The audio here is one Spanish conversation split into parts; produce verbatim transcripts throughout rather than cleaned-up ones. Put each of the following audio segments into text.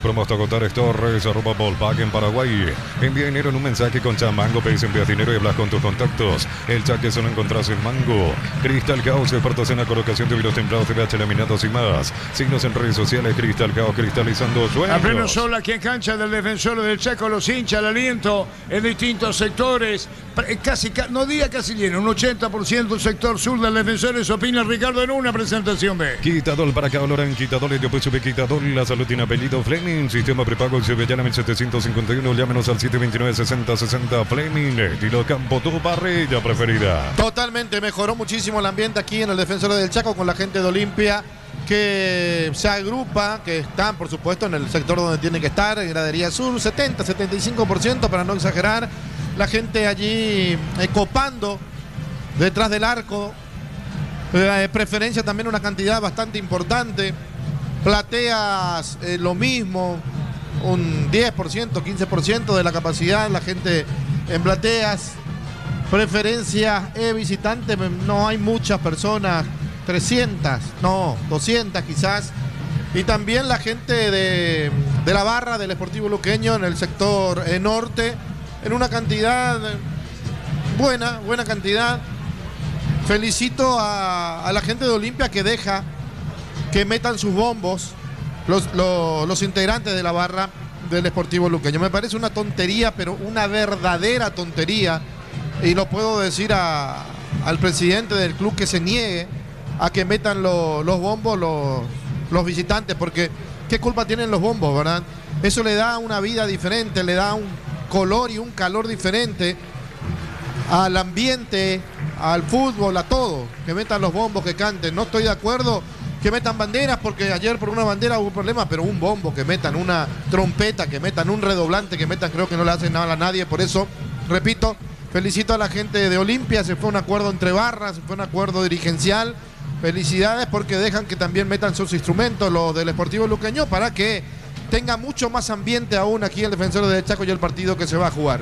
Promosto Cotares Torres, arroba Volpac en Paraguay. Envía dinero en un mensaje con Chamango, pedís envías dinero y hablas con tus contactos. El chat que solo encontrás en Mango. Cristal Caos, expertos en la colocación de virus templados, C V H, laminados y más. Signos en redes sociales, Cristal Caos, cristalizando sueños. A pleno sol aquí en cancha del Defensor del Chaco, los hinchas, el aliento en distintos sectores. Casi, no diga casi lleno, un ochenta por ciento el sector sur del Defensores. Opina Ricardo en una presentación de Quitadol para cada en Quitadol y después sube Quitadol. La salud tiene apellido Fleming. Sistema prepago se ve ya en setecientos cincuenta y uno. Llámenos al siete dos nueve, sesenta sesenta. Fleming, estilo campo, tu parrilla preferida. Totalmente, mejoró muchísimo el ambiente aquí en el Defensor del Chaco con la gente de Olimpia, que se agrupa, que están por supuesto en el sector donde tiene que estar, en Gradería Sur, setenta, setenta y cinco por ciento para no exagerar. La gente allí eh, copando detrás del arco, eh, preferencia también una cantidad bastante importante. Plateas, eh, lo mismo, un diez por ciento, quince por ciento de la capacidad, la gente en plateas. Preferencia eh, visitante, no hay muchas personas, trescientas, no, doscientas quizás. Y también la gente de, de la barra del Sportivo Luqueño en el sector eh, norte, en una cantidad buena, buena cantidad. Felicito a, a la gente de Olimpia que deja que metan sus bombos los, los, los integrantes de la barra del Sportivo Luqueño. Me parece una tontería, pero una verdadera tontería. Y lo puedo decir a, al presidente del club que se niegue a que metan lo, los bombos los, los visitantes, porque ¿qué culpa tienen los bombos, verdad? Eso le da una vida diferente, le da un color y un calor diferente al ambiente, al fútbol, a todo. Que metan los bombos, que canten. No estoy de acuerdo que metan banderas, porque ayer por una bandera hubo problemas, pero un bombo, que metan una trompeta, que metan un redoblante, que metan, creo que no le hacen nada a nadie. Por eso, repito, felicito a la gente de Olimpia. Se fue un acuerdo entre barras, se fue un acuerdo dirigencial. Felicidades, porque dejan que también metan sus instrumentos los del Sportivo Luqueño para que tenga mucho más ambiente aún aquí el Defensor del Chaco y el partido que se va a jugar.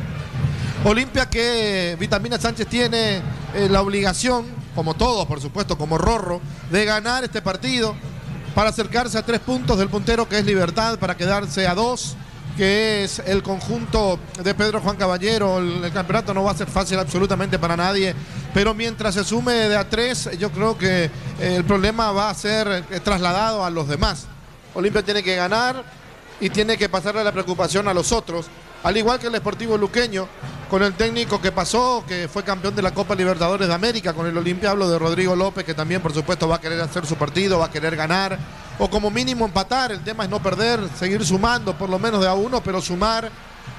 Olimpia, que Vitamina Sánchez tiene eh, la obligación, como todos por supuesto, como Rorro, de ganar este partido para acercarse a tres puntos del puntero, que es Libertad, para quedarse a dos, que es el conjunto de Pedro Juan Caballero. El, el campeonato no va a ser fácil absolutamente para nadie, pero mientras se sume de a tres, yo creo que eh, el problema va a ser eh, trasladado a los demás. Olimpia tiene que ganar y tiene que pasarle la preocupación a los otros, al igual que el Sportivo Luqueño, con el técnico que pasó, que fue campeón de la Copa Libertadores de América con el Olimpia. Hablo de Rodrigo López, que también por supuesto va a querer hacer su partido, va a querer ganar, o como mínimo empatar. El tema es no perder, seguir sumando por lo menos de a uno, pero sumar.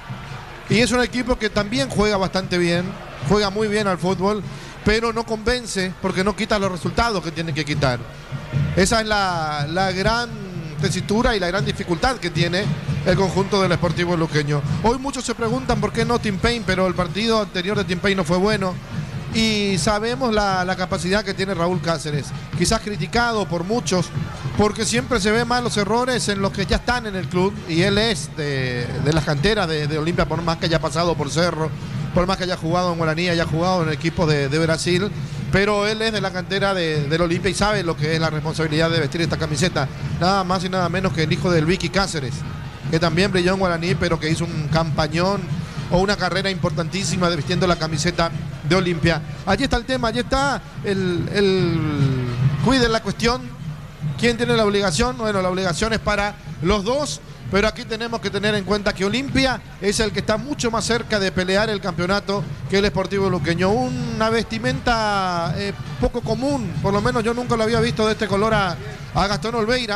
Y es un equipo que también juega bastante bien, juega muy bien al fútbol, pero no convence porque no quita los resultados que tiene que quitar. Esa es la, la gran tesitura y la gran dificultad que tiene el conjunto del Sportivo Luqueño. Hoy muchos se preguntan por qué no Tim Payne, pero el partido anterior de Tim Payne no fue bueno. Y sabemos la, la capacidad que tiene Raúl Cáceres, quizás criticado por muchos, porque siempre se ven más los errores en los que ya están en el club, y él es de, de las canteras de, de Olimpia, por más que haya pasado por Cerro, por más que haya jugado en Guaraní, haya jugado en equipos de, de Brasil, pero él es de la cantera de, del Olimpia y sabe lo que es la responsabilidad de vestir esta camiseta, nada más y nada menos que el hijo del Vicky Cáceres, que también brilló en Guaraní, pero que hizo un campañón o una carrera importantísima de vistiendo la camiseta de Olimpia. Allí está el tema, allí está el, el cuide la cuestión. ¿Quién tiene la obligación? Bueno, la obligación es para los dos, pero aquí tenemos que tener en cuenta que Olimpia es el que está mucho más cerca de pelear el campeonato que el Sportivo Luqueño. Una vestimenta eh, poco común, por lo menos yo nunca lo había visto de este color a, a Gastón Olveira,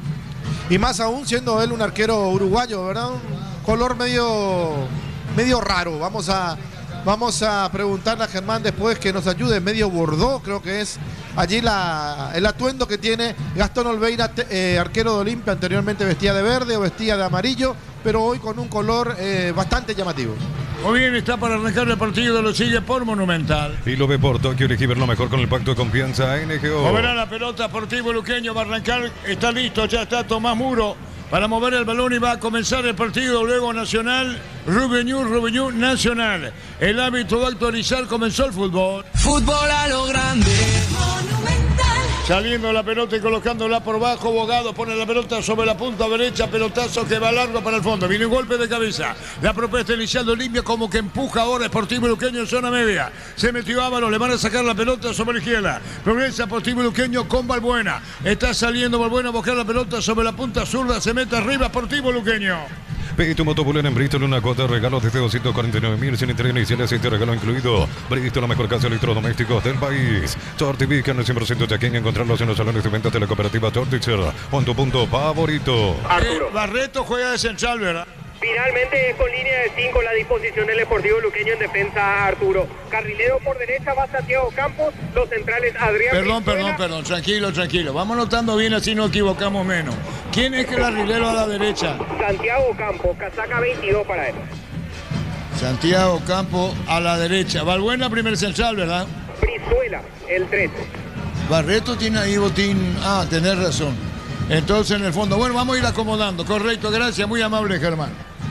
y más aún siendo él un arquero uruguayo, ¿verdad? Un color medio, medio raro. Vamos a, vamos a preguntarle a Germán después que nos ayude. Medio bordó, creo que es allí la, el atuendo que tiene Gastón Olveira, eh, arquero de Olimpia. Anteriormente vestía de verde o vestía de amarillo, pero hoy con un color eh, bastante llamativo. Muy bien, está para arrancar el partido, lo sigue por Monumental. Y lo ve por Tokio, elegí ver lo mejor con el pacto de confianza N G O. Moverá la pelota, Sportivo Luqueño va a arrancar, está listo, ya está Tomás Muro para mover el balón y va a comenzar el partido. Luego Nacional, Rubeñú, Rubeñú, Nacional. El hábito va a actualizar, comenzó el fútbol. Fútbol a lo grande. Monumental. Saliendo la pelota y colocándola por bajo. Bogado pone la pelota sobre la punta derecha. Pelotazo que va largo para el fondo. Viene un golpe de cabeza. La propuesta inicial de Olimpia como que empuja ahora Sportivo Luqueño en zona media. Se metió Ábalos. Le van a sacar la pelota sobre la izquierda. Progresa Sportivo Luqueño con Balbuena. Está saliendo Balbuena a buscar la pelota sobre la punta zurda. Se mete arriba Sportivo Luqueño. Pito Motobulen en Bristol, una cuota de regalo desde doscientos cuarenta y nueve mil, sin interés inicial, aceite regalo incluido. Bristol, la mejor casa de electrodomésticos del país. Torti carne cien por ciento chaqueña, encontrarlos en los salones de ventas de la cooperativa Torticher. Punto punto favorito. Arturo. Eh, Barreto juega de central, ¿verdad? Finalmente con línea de cinco la disposición del Sportivo Luqueño en defensa Arturo. Carrilero por derecha va Santiago Campos, los centrales Adrián Perdón, Brizuela. perdón, perdón, tranquilo, tranquilo. Vamos notando bien así no equivocamos menos. ¿Quién es que el carrilero a la derecha? Santiago Campos, casaca veintidós para él. Santiago Campos a la derecha. Balbuena primer central, ¿verdad? Brizuela, el trece. Barreto tiene ahí botín. Ah, tenés razón. Entonces en el fondo, bueno, vamos a ir acomodando. Correcto, gracias, muy amable Germán.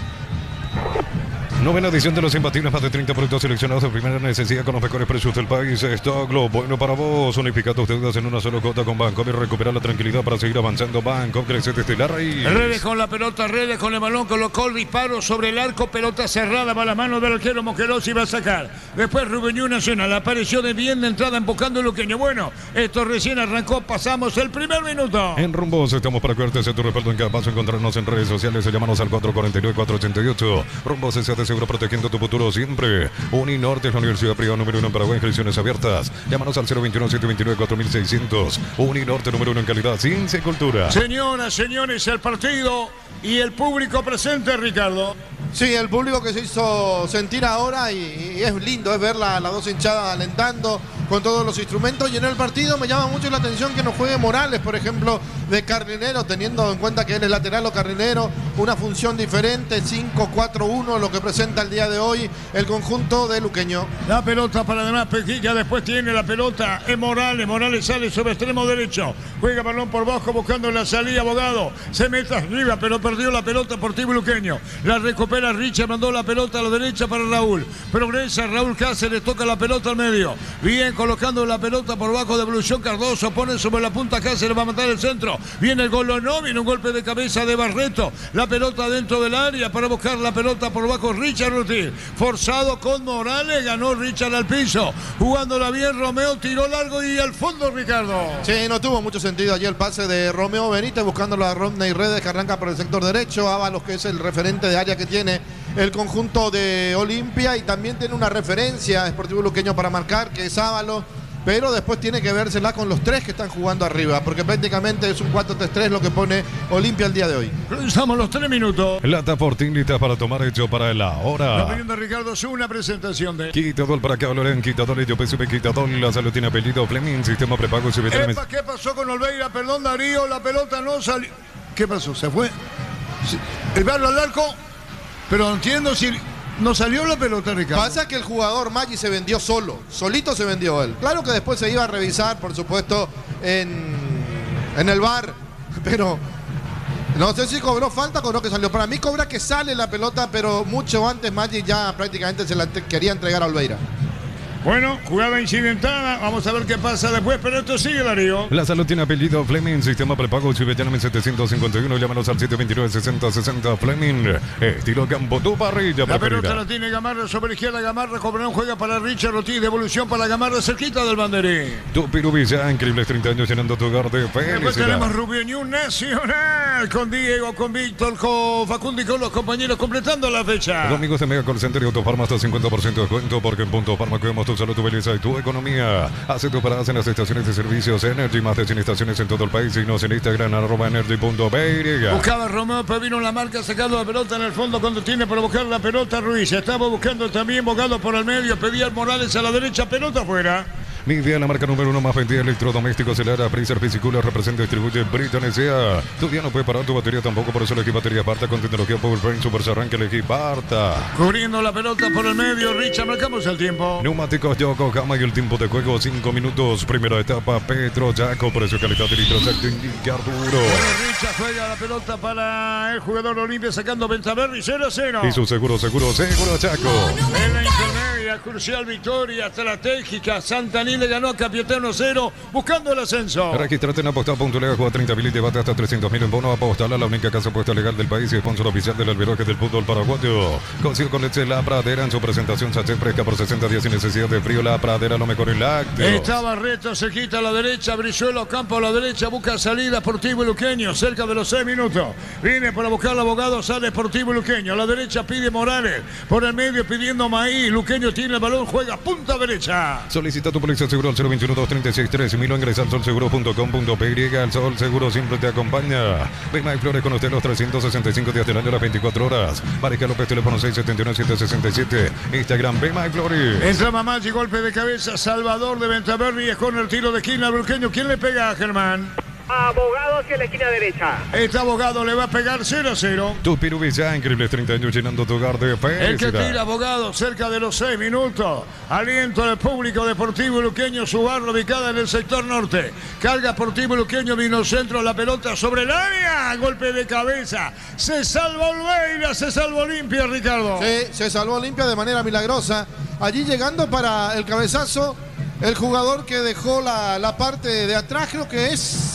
Novena edición de los imbatibles, más de treinta productos seleccionados de primera necesidad con los mejores precios del país. Stock Lo bueno para vos. Unifica tus deudas en una sola cuota con Banco y recuperar la tranquilidad para seguir avanzando. Banco crece desde la raíz. Redes con la pelota, Redes con el balón, colocó el disparo sobre el arco, pelota cerrada, va a la mano del arquero Moquerosi, va a sacar. Después Rubén Nacional apareció de bien de entrada empujando el Luqueño. Bueno, esto recién arrancó, pasamos el primer minuto. En Rumbos estamos para cuidarte de tu respaldo en cada paso. Encontrarnos en redes sociales, llámanos al cuatro cuatro nueve, cuatro ocho ocho. Rumbos S A de seguro protegiendo tu futuro siempre. Uninorte es la universidad privada número uno en Paraguay, inscripciones abiertas. Llámanos al cero veintiuno, setecientos veintinueve, cuatro mil seiscientos. Uninorte número uno en calidad, ciencia y cultura. Señoras, señores, el partido y el público presente, Ricardo. Sí, el público que se hizo sentir ahora y, y es lindo, es ver las la dos hinchadas alentando con todos los instrumentos. Y en el partido me llama mucho la atención que no juegue Morales, por ejemplo, de carrilero, teniendo en cuenta que él es lateral o carrilero, una función diferente, cinco cuatro uno, lo que presenta el día de hoy el conjunto de Luqueño. La pelota para además Pequilla, después tiene la pelota, es Morales, Morales sale sobre extremo derecho, juega balón por bajo buscando la salida, Abogado, se mete arriba, pero perdió la pelota Sportivo Luqueño, la recupera Richard, mandó la pelota a la derecha para Raúl, progresa Raúl Cáceres, toca la pelota al medio, bien colocando la pelota por bajo de Evolución Cardoso, pone sobre la punta Cáceres, va a matar el centro, viene el gol o no, viene un golpe de cabeza de Barreto, la pelota dentro del área para buscar la pelota por bajo Richard Rutil, forzado con Morales, ganó Richard al piso, jugándola bien Romeo, tiró largo y al fondo Ricardo. Sí, no tuvo mucho sentido allí el pase de Romeo Benítez buscándolo a Rodney Redes que arranca por el sector derecho, Ábalos que es el referente de área que tiene el conjunto de Olimpia y también tiene una referencia Sportivo Luqueño para marcar que es Ábalos, pero después tiene que vérsela con los tres que están jugando arriba, porque prácticamente es un cuatro tres tres lo que pone Olimpia el día de hoy. Estamos los tres minutos. Lata Fortín lista para tomar hecho para la hora. La opinión de Ricardo es una presentación de Quitador para acá, Loren, Quitador, ello, P S P, Quitador, la salud tiene apellido, Fleming, sistema prepago, si Epa, ¿qué pasó con Olveira? Perdón, Darío, la pelota no salió. ¿Qué pasó? ¿Se fue? El barro al arco, pero no entiendo si... No salió la pelota, Ricardo. Pasa que el jugador Maggi se vendió solo, solito se vendió él. Claro que después se iba a revisar, por supuesto, en, en el V A R, pero no sé si cobró falta o no que salió. Para mí cobra que sale la pelota, pero mucho antes Maggi ya prácticamente se la quería entregar a Olveira. Bueno, jugada incidentada, vamos a ver qué pasa después, pero esto sigue, Darío. La salud tiene apellido Fleming, sistema prepago, Chivellana setecientos cincuenta y uno, llámanos al siete veintinueve, sesenta sesenta, Fleming, estilo campo, tu parrilla la preferida. Pelota la tiene Gamarra sobre la izquierda, Gamarra, Cobrón juega para Richard Ortiz, devolución para Gamarra, cerquita del banderín. Tu Pirubilla, increíbles treinta años llenando tu hogar de felicidad. Después tenemos Rubio Nacional, con Diego, con Víctor, con Facundo y con los compañeros completando la fecha. Domingos de Mega Call Center y Autofarma hasta cincuenta por ciento de descuento, porque en Punto Farma cuidamos tu salud, tu belleza y tu economía. Hace tus paradas en las estaciones de servicios Energy, más de cien estaciones en todo el país. Y nos en Instagram, arroba energy punto b y. Buscaba Romeo, pero vino la marca sacando la pelota en el fondo cuando tiene para buscar la pelota Ruiz. Estaba buscando también Bogado por el medio, pedía al Morales a la derecha, pelota afuera. Nivea, la marca número uno más vendida de electrodomésticos, Celara, Freezer, Piscicula, representa y distribuye Briton S A. Tu día no puede parar tu batería tampoco, por eso elegí batería Barta con tecnología Power Brain Super Arranque, elegí Barta. Cubriendo la pelota por el medio, Richard, marcamos el tiempo. Neumáticos Yokohama y el tiempo de juego, cinco minutos. Primera etapa, Petro Jaco, precio, calidad de litro, exacto, indica Arturo. Bueno, Richard juega la pelota para el jugador Olimpia, sacando Ventaverri, cero a cero. Y su seguro, seguro, seguro, Chaco. En la intermedia, crucial victoria estratégica, Santa Aníbal Mí le ganó a Capiatá uno cero, buscando el ascenso. Registrate en apostar punto legal, juega treinta mil y debate hasta trescientos mil en bono. Apostala, la única casa apuesta legal del país y sponsor oficial del albiroque del fútbol paraguayo. Consigo con leche La Pradera en su presentación sachet fresca por sesenta días sin necesidad de frío. La Pradera, lo mejor en lácteos. Está Barreto, se quita a la derecha, Brizuelo, campo a la derecha, busca salida Sportivo Luqueño, cerca de los seis minutos. Viene para buscar al abogado, sale Sportivo Luqueño. A la derecha pide Morales, por el medio pidiendo Maíz. Luqueño tiene el balón, juega punta derecha. Solicita tu póliza seguro al cero veintiuno, dos treinta y seis, trece mil o ingresa al sol seguro punto com punto pe y. El Sol Seguro siempre te acompaña. Vema y Flores con usted los trescientos sesenta y cinco días del año, las veinticuatro horas. Mariscal López, teléfono seis siete uno, siete seis siete. Instagram Vema y Flores. Entra Mamachi, golpe de cabeza, Salvador de Ventaverri, es con el tiro de esquina al Luqueño. ¿Quién le pega a Germán? Abogado hacia la esquina derecha. Este abogado le va a pegar cero a cero. Tu Pirubilla, increíbles treinta años llenando tu hogar de felicidad. El que tira abogado cerca de los seis minutos. Aliento del público Deportivo Luqueño, su barra ubicada en el sector norte. Carga Sportivo Luqueño, vino centro, la pelota sobre el área. Golpe de cabeza. Se salva Olveira, se salva Olimpia, Ricardo. Sí, se salvó Olimpia de manera milagrosa. Allí llegando para el cabezazo, el jugador que dejó la, la parte de atrás, creo que es...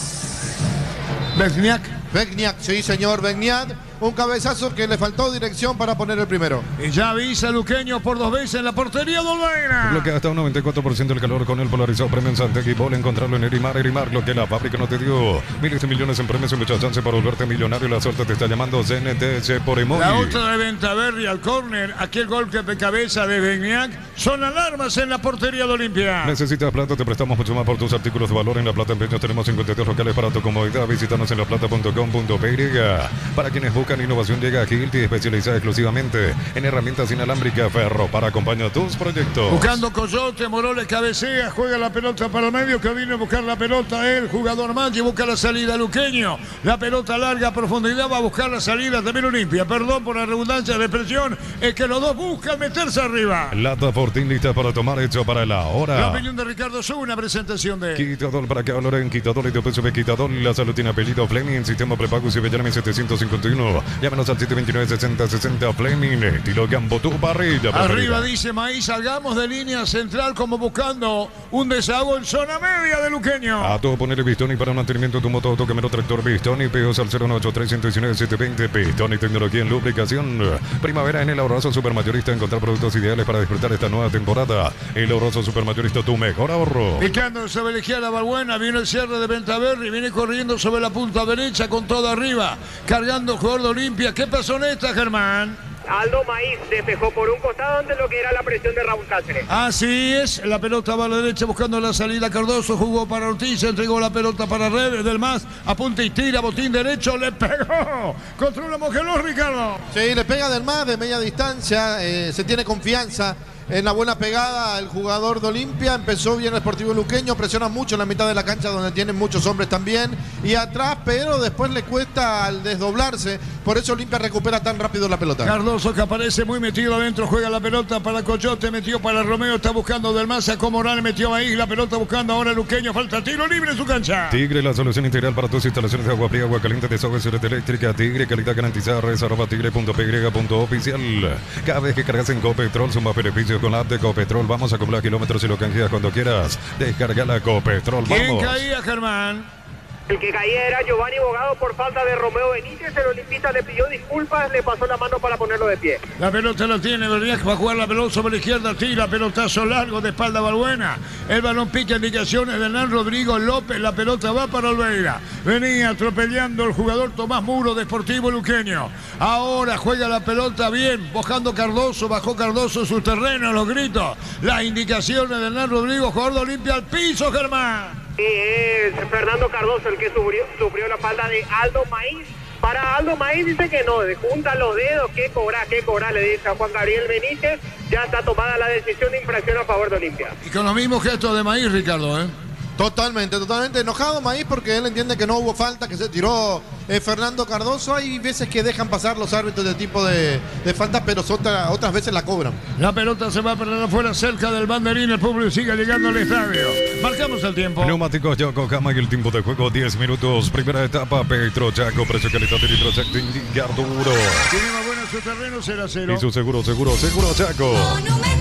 Begniak. Begniak, sí señor, Begniak. Un cabezazo que le faltó dirección para poner el primero. Y ya avisa Luqueño por dos veces en la portería de Olveira. Bloquea hasta un noventa y cuatro por ciento del calor con el polarizado premio en Santec y Bol. Encontrarlo en Erimar, Erimar, lo que la fábrica no te dio. Miles de millones en premios y mucha chance para volverte millonario. La suerte te está llamando C N T C por emoji. La otra de Ventaverri al córner. Aquel golpe de cabeza de Begniak. Son alarmas en la portería de Olimpia. Necesitas plata, te prestamos mucho más por tus artículos de valor. En La Plata Empeños tenemos cincuenta y dos locales para tu comodidad. Visítanos en laplata punto com punto pe y. Para quienes buscan innovación, llega a Hilti, especializada exclusivamente en herramientas inalámbricas Ferro para acompañar tus proyectos. Buscando Coyote, Moroles cabecea, juega la pelota para el medio, que viene a buscar la pelota el jugador Maggi, busca la salida Luqueño, la pelota larga a profundidad, va a buscar la salida también Olimpia. Perdón por la redundancia de expresión, es que los dos buscan meterse arriba. Lata Fortín lista para tomar, hecho para la hora. La opinión de Ricardo Su, una presentación de Quitador para que valoren, Quitador y tu peso de Quitador. La salud tiene apellido Fleming, en sistema prepago y Bellarme setecientos cincuenta y uno. Llámenos al siete veintinueve, sesenta, sesenta Fleming, estilo Gambo, tu parrilla. Arriba dice Maíz, salgamos de línea central como buscando un desahogo en zona media de Luqueño. A todo poner el Bistoni para mantenimiento de tu moto, auto, camioneta, tractor Bistoni, P O al cero nueve ocho tres, uno uno nueve, siete dos cero, Bistoni, tecnología en lubricación. Primavera en el ahorroso supermayorista, encontrar productos ideales para disfrutar esta nueva temporada. El ahorroso supermayorista, tu mejor ahorro. Picando sobre la izquierda Balbuena, viene el cierre de Ventaverri, viene corriendo sobre la punta derecha con todo arriba, cargando el jugador de Olimpia. ¿Qué pasó en esta, Germán? Aldo Maíz despejó por un costado ante lo que era la presión de Raúl Cáceres. Así es, la pelota va a la derecha buscando la salida. Cardoso jugó para Ortiz, entregó la pelota para Redes del Más, apunta y tira, botín derecho, le pegó. Controla Mogeló, Ricardo. Sí, le pega del Más de media distancia, eh, se tiene confianza en la buena pegada el jugador de Olimpia. Empezó bien el Sportivo Luqueño, presiona mucho en la mitad de la cancha donde tienen muchos hombres también y atrás, pero después le cuesta al desdoblarse, por eso Olimpia recupera tan rápido la pelota. Cardoso, que aparece muy metido adentro, juega la pelota para Coyote, metió para Romeo, está buscando del Más, sacó Morales, metió ahí la pelota buscando ahora Luqueño, falta tiro libre en su cancha. Tigre, la solución integral para tus instalaciones de agua fría, agua caliente, desagüe, red eléctrica. Tigre, calidad garantizada. Res arroba tigre punto pe y punto oficial. Cada vez que cargas en Copetrol suma beneficios con la app de Copetrol. Vamos a acumular kilómetros y lo canjeas cuando quieras. Descarga la Copetrol. ¿Quién Vamos. caía, Germán? El que caía era Giovanni Bogado por falta de Romeo Benítez. El olimpista le pidió disculpas, le pasó la mano para ponerlo de pie. La pelota la tiene Berniak, va a jugar la pelota sobre la izquierda, tira, pelotazo largo de espalda Balbuena. El balón pica, indicaciones de Hernán Rodrigo López, la pelota va para Olveira. Venía atropellando el jugador Tomás Muro de Sportivo Luqueño. Ahora juega la pelota bien, bajando Cardoso, bajó Cardoso su terreno, los gritos. Las indicaciones de Hernán Rodrigo, jugador de Olimpia al piso, Germán. Sí, es Fernando Cardoso el que sufrió, sufrió la falta de Aldo Maíz. Para Aldo Maíz dice que no, de junta los dedos, que cobra, que cobra, le dice a Juan Gabriel Benítez. Ya está tomada la decisión de infracción a favor de Olimpia. Y con los mismos gestos de Maíz, Ricardo, ¿eh? Totalmente, totalmente enojado Maíz porque él entiende que no hubo falta, que se tiró eh, Fernando Cardoso. Hay veces que dejan pasar los árbitros de tipo de, de falta, pero otra, otras veces la cobran. La pelota se va a perder afuera cerca del banderín, el público sigue llegando al estadio. Marcamos el tiempo. Neumáticos Yokohama y el tiempo de juego diez minutos. Primera etapa, Petro Chaco, precio calidad de nitrosectin Garduro. Tiene más bueno su terreno, cero a cero. Y su seguro, seguro, seguro Chaco. Monumental.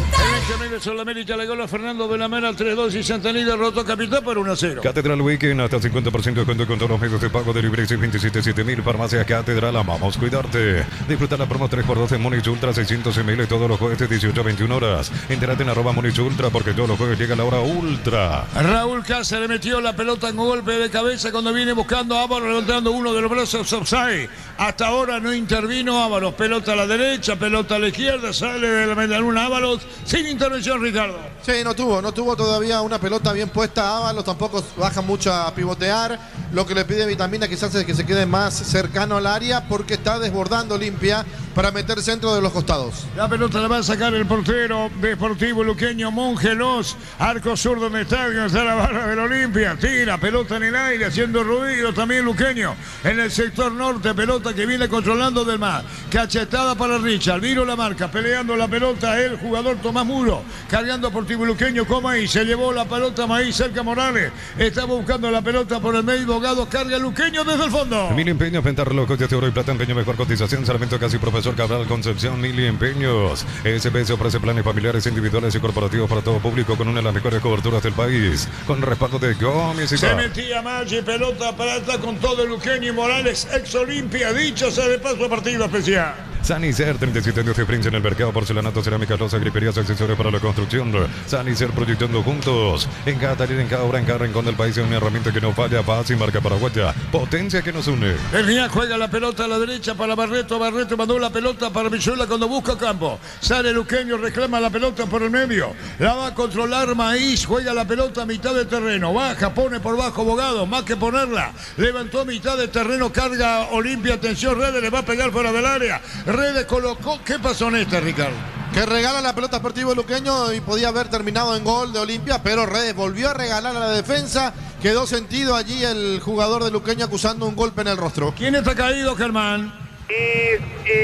Últimamente Sudamérica le gol a Fernando Benamera tres dos y Santaní derrotó Capital por uno a cero. Catedral Weekend hasta cincuenta por ciento de descuento con todos los medios de pago de Libre veintisiete siete mil. Farmacia Catedral, amamos cuidarte. Disfruta la promo tres por doce Munich Ultra seiscientos mililitros todos los jueves de dieciocho a veintiuna horas. Entérate en arroba Munich Ultra porque todos los jueves llega la hora ultra. Raúl Cáceres metió la pelota con golpe de cabeza cuando viene buscando a Ávaros, levantando uno de los brazos offside. Hasta ahora no intervino Ávaros. Pelota a la derecha, pelota a la izquierda, sale de la medialuna Ávaros sin intervención, Ricardo. Sí, no tuvo, no tuvo todavía una pelota bien puesta a Ávalos, tampoco baja mucho a pivotear. Lo que le pide Vitamina quizás es que se quede más cercano al área porque está desbordando Olimpia para meter centro de los costados. La pelota la va a sacar el portero Deportivo Luqueño Mongelos. Arco sur donde está, donde está la barra del Olimpia. Tira, pelota en el aire, haciendo ruido también Luqueño. En el sector norte, pelota que viene controlando del mar. Cachetada para Richard, vino la marca, peleando la pelota el jugador Tomás Muro. Cargando a Deportivo Luqueño con Maíz. Se llevó la pelota Maíz cerca Morales. Estaba buscando la pelota por el medio. Bogado carga Luqueño desde el fondo. Mil empeños, venta relojes de oro y plata, empeño mejor cotización, Sarmiento casi Profesor Cabral Concepción, Mil empeños. S P S ofrece planes familiares, individuales y corporativos para todo público con una de las mejores coberturas del país. Con respaldo de Gómez y Se metía Maggi, pelota plata con todo Luqueño y Morales, ex Olimpia, dicho sea de paso a partido especial. Sanicer, treinta y siete años de experiencia en el mercado, porcelanato, cerámicas, loza, griperías, accesorios para la construcción. Sanicer proyectando juntos. En cada taller, en cada obra, en cada rincón del país, es una herramienta que no falla, fácil, marca paraguaya, potencia que nos une. El Ría juega la pelota a la derecha para Barreto. Barreto mandó la pelota para Brizuela cuando busca campo. Sale Luqueño, reclama la pelota por el medio. La va a controlar Maíz, juega la pelota a mitad de terreno. Baja, pone por bajo Bogado, más que ponerla. Levantó mitad de terreno, carga Olimpia, atención, Redes, le va a pegar fuera del área. Redes colocó, ¿qué pasó en este, Ricardo? Que regala la pelota a Deportivo Luqueño y podía haber terminado en gol de Olimpia, pero Redes volvió a regalar a la defensa. Quedó sentido allí el jugador de Luqueño acusando un golpe en el rostro. ¿Quién está caído, Germán? Eh,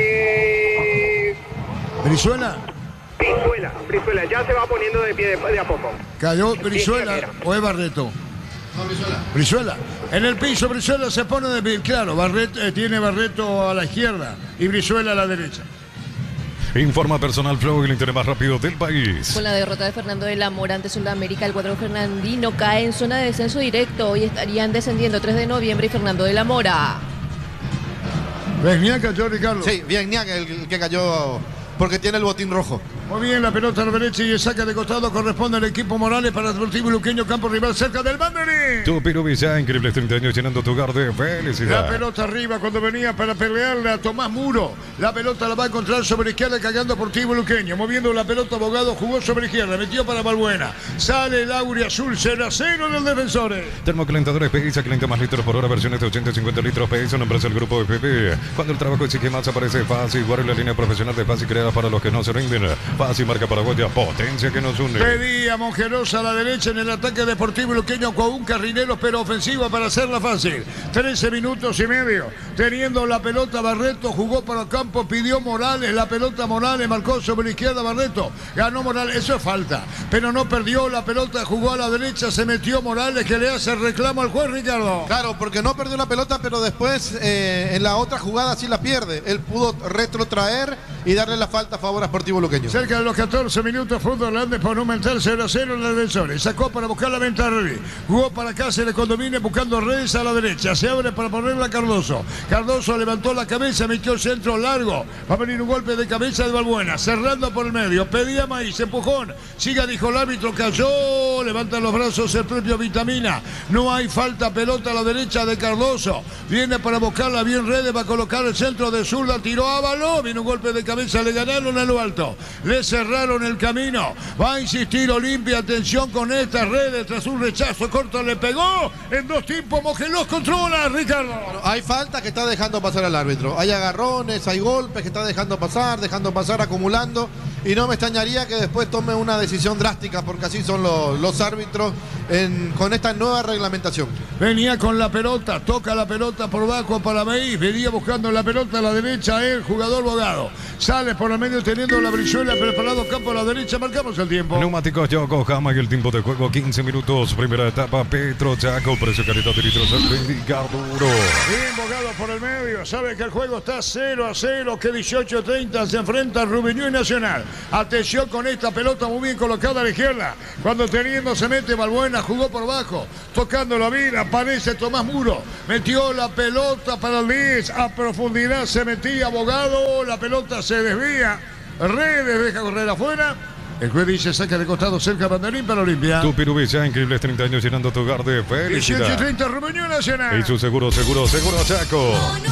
eh, ¿Brizuela? Brizuela, Brizuela, ya se va poniendo de pie de, de a poco. ¿Cayó Brizuela o es Barreto? No, Brizuela. Brizuela. En el piso, Brizuela se pone de pie. Claro, Barreto, eh, tiene Barreto a la izquierda y Brizuela a la derecha. Informa Personal Flow, el interés más rápido del país. Con la derrota de Fernando de la Mora ante Sudamérica, el cuadro fernandino cae en zona de descenso directo. Hoy estarían descendiendo tres de noviembre y Fernando de la Mora. Viagniac cayó, Ricardo. Sí, Viagniac el, el que cayó porque tiene el botín rojo. Muy bien, la pelota a la derecha y el saca de costado corresponde al equipo Morales para Deportivo Luqueño, campo rival cerca del banderín. Tu Pirubilla, increíbles treinta años llenando tu hogar de felicidad. La pelota arriba cuando venía para pelearle a Tomás Muro. La pelota la va a encontrar sobre izquierda cagando a Deportivo Luqueño. Moviendo la pelota, Abogado jugó sobre izquierda, metió para Balbuena. Sale el Aurea Azul, cero a cero en el Defensores. Termocalentadores P I S, calienta más litros por hora, versiones de ochenta y cincuenta litros P I S, nombre del grupo de P P. Cuando el trabajo exige más aparece fácil, guarda la línea profesional de fácil creada para los que no se rinden. Fácil marca Paraguay. Potencia que nos une. Pedía Mongerosa a la derecha en el ataque Deportivo Luqueño con un carrilero pero ofensiva para hacerla fácil. trece minutos y medio. Teniendo la pelota Barreto, jugó para el campo, pidió Morales, la pelota Morales, marcó sobre la izquierda Barreto. Ganó Morales, eso es falta. Pero no perdió la pelota, jugó a la derecha, se metió Morales que le hace el reclamo al juez, Ricardo. Claro, porque no perdió la pelota, pero después eh, en la otra jugada sí la pierde. Él pudo retrotraer y darle la falta a favor a Sportivo Luqueño. Cerca de los catorce minutos, Fútbol Holandés Monumental cero a cero en el Defensores. Sacó para buscar la venta a Redes. Jugó para Cáceres cuando viene buscando Redes a la derecha. Se abre para ponerla a Cardoso. Cardoso levantó la cabeza, metió el centro largo. Va a venir un golpe de cabeza de Balbuena. Cerrando por el medio. Pedía Maíz, empujón. Siga, dijo el árbitro, cayó. Levanta los brazos el propio Vitamina. No hay falta, pelota a la derecha de Cardoso. Viene para buscarla bien Redes. Va a colocar el centro de zurda. Tiró Ávalo. Viene un golpe de cabeza. Le ganaron a lo alto. Le cerraron el camino. Va a insistir Olimpia. Atención con estas Redes. Tras un rechazo corto le pegó. En dos tiempos Mogelos controla, Ricardo. Bueno, hay falta que está dejando pasar al árbitro. Hay agarrones, hay golpes que está dejando pasar, dejando pasar, acumulando. Y no me extrañaría que después tome una decisión drástica, porque así son los, los árbitros en, con esta nueva reglamentación. Venía con la pelota, toca la pelota por bajo para Maíz, venía buscando la pelota a la derecha el jugador Bogado. Sale por el medio teniendo la brizuela preparado campo a la derecha, marcamos el tiempo. Neumáticos Yokohama y el tiempo de juego quince minutos. Primera etapa, Petro Chaco, precio calidad de litros, indicar duro. Bien, Bogado por el medio, sabe que el juego está cero a cero, que dieciocho treinta se enfrenta Rubinho y Nacional. Atención con esta pelota muy bien colocada a la izquierda. Cuando teniendo se mete Balbuena, jugó por bajo, tocándolo bien, aparece Tomás Muro, metió la pelota para el diez, a profundidad se metía Bogado, la pelota se desvía, Redes deja correr afuera. El juez dice saca de costado cerca Banderín para Olimpia. Tupirubicha, increíbles treinta años llenando tu hogar de felicidad. dieciocho treinta Rubinho Nacional. Y su seguro, seguro, seguro Chaco.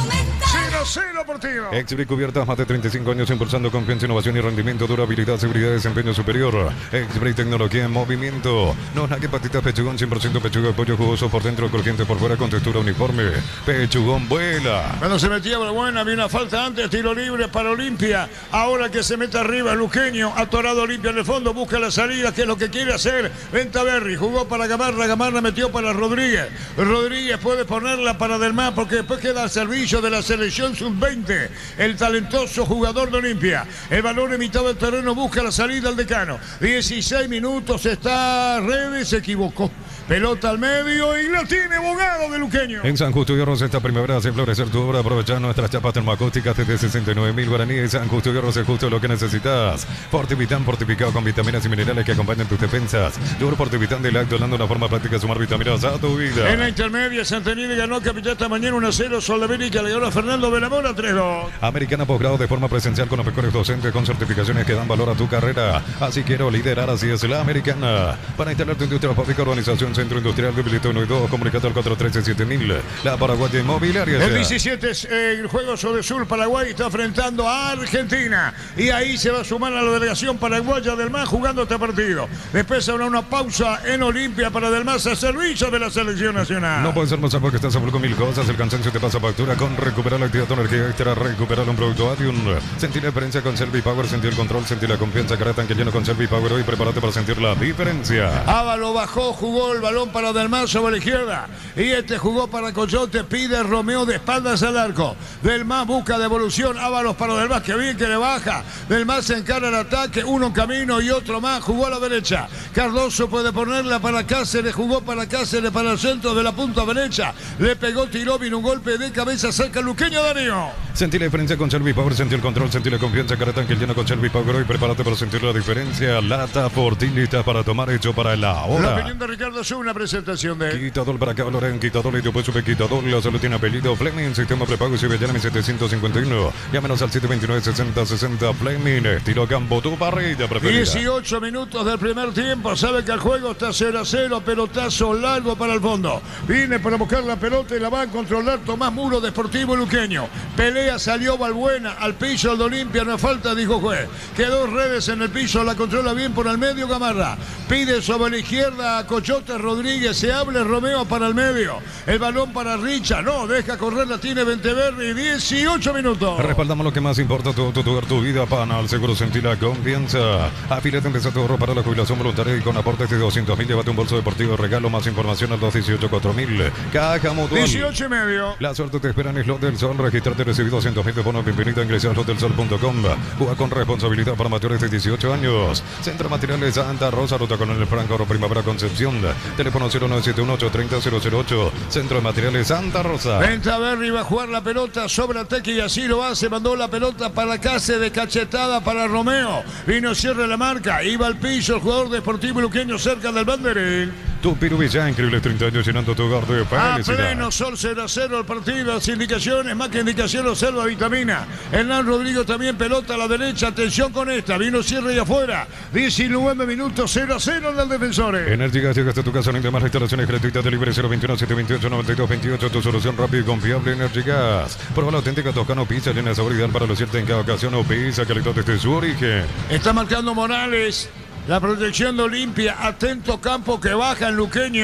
cero cero Deportivo. Exbri Cubiertas, más de treinta y cinco años impulsando confianza, innovación y rendimiento, durabilidad, seguridad, desempeño superior. Exbri Tecnología en movimiento. No que patitas pechugón, cien por ciento pechuga de pollo jugoso por dentro, crujiente por fuera con textura uniforme. Pechugón vuela. Cuando se metía Balbuena, había una falta antes, tiro libre para Olimpia. Ahora que se mete arriba Luqueño, atorado Olimpia en el fondo, busca la salida, que es lo que quiere hacer. Ventaverri jugó para Gamarra, Gamarra metió para Rodríguez. Rodríguez puede ponerla para Delmar porque después queda al servicio de la selección sub veinte. El talentoso jugador de Olimpia. El balón en mitad del terreno busca la salida al decano. dieciséis minutos está Redes, se equivocó. Pelota al medio y la tiene Bogado de Luqueño. En San Justo y Arroz esta primavera hace florecer tu obra. Aprovechar nuestras chapas termoacústicas desde sesenta y nueve mil guaraníes. San Justo y Arroz es justo lo que necesitas. Fortivitán fortificado con vitaminas y minerales que acompañan tus defensas. Dur Fortivitán de Lacto, dando una forma práctica de sumar vitaminas a tu vida. En la intermedia, Santanini ganó Capitán esta mañana uno a cero. Sol de América le ganó a Fernando Belamora tres dos. Americana posgrado de forma presencial con los mejores docentes con certificaciones que dan valor a tu carrera. Así quiero liderar, así es la Americana. Para instalar tu industria pública, organización Centro Industrial de Bilito uno y dos, comunicado al cuatro uno tres siete mil. La Paraguaya Inmobiliaria. El diecisiete es eh, el juego sobre Sur. Paraguay está enfrentando a Argentina. Y ahí se va a sumar a la delegación paraguaya del M A S jugando este partido. Después habrá una pausa en Olimpia para del M A S a servicio de la selección nacional. No puede ser más porque estás a full con mil cosas. El cansancio te pasa factura con recuperar la actividad, tu energía extra, recuperar un producto Adium. Sentir la diferencia con Servipower, sentir el control, sentir la confianza. Cara tan que lleno con Servipower hoy. Prepárate para sentir la diferencia. Ávalo bajó, jugó el balón para Del M A S sobre la izquierda. Y este jugó para Coyote, pide Romeo de espaldas al arco. Del M A S busca devolución. Ábalos para Del M A S, que bien que le baja. Del M A S encara el ataque, uno en camino y otro más. Jugó a la derecha. Cardoso puede ponerla para Cáceres, jugó para Cáceres para el centro de la punta derecha. Le pegó, tiró, vino un golpe de cabeza cerca el Luqueño Darío. Sentí la diferencia con Servipower, sentí el control, sentí la confianza. Cara tan que lleno con Servipower hoy. Prepárate para sentir la diferencia. Lata Fortinita para tomar, hecho para la hora. La opinión de Ricardo es una presentación de Quitador para acá, Loren, Quitador y tu puesto Quitador. La salud tiene apellido Fleming, sistema prepago y se ve ya en setecientos cincuenta y uno. Llámenos al siete dos nueve, sesenta sesenta Fleming. Estilo campo, tu parrilla preferida. dieciocho minutos del primer tiempo. Sabe que el juego está cero a cero. Pelotazo largo para el fondo. Viene para buscar la pelota y la va a controlar Tomás Muro de Sportivo Luqueño. Pelea, salió Balbuena al piso al de Olimpia. No falta, dijo juez. Quedó Redes en el piso. La controla bien por el medio Gamarra. Pide sobre la izquierda a Coyote Rodríguez. Se abre Romeo para el medio. El balón para Richa. No, deja correr. La tiene Venteverri. dieciocho minutos. Respaldamos lo que más importa. Tu auto, tu hogar, tu vida. Panal Seguro, sentir la confianza. Afílate, empieza tu ahorro para la jubilación voluntaria y con aportes de doscientos mil. Llévate un bolso deportivo. Regalo, más información al dos dieciocho cuatro mil. Caja Mutual. dieciocho y medio. La suerte te espera en Slot del Sol. Registrate, recibí doscientos mil de bonos. Bienvenida a ingresar a slot del sol punto com. Juega con responsabilidad para mayores de dieciocho años. Centro Materiales Santa Rosa, Ruta con el Franco, Primavera Concepción. Teléfono cero nueve siete uno ocho tres cero cero cero ocho. Centro de Materiales Santa Rosa. Ventaverri va a jugar la pelota sobre Ateque y así lo hace. Mandó la pelota para Cáceres de cachetada para Romeo. Vino, cierre la marca. Iba al piso el jugador de Sportivo Luqueño cerca del banderín. Tupirubicha, increíble treinta años llenando tu hogar de A felicidad. pleno sol cero a cero el partido. Las indicaciones, más que indicación, observa Vitamina. Hernán Rodrigo también pelota a la derecha. Atención con esta. Vino, cierre y afuera. diecinueve minutos cero a cero en el Defensores. Energigas llega hasta tu casa. No hay demás instalaciones gratuitas de libre cero veintiuno siete veintiocho noventa y dos veintiocho. Tu solución rápida y confiable. Energigas. Prueba la auténtica Toscano Pizza llena de sabor ideal para lucirte en cada ocasión. O pizza calidad desde su origen. Está marcando Morales. La protección de Olimpia. Atento campo que baja en Luqueño.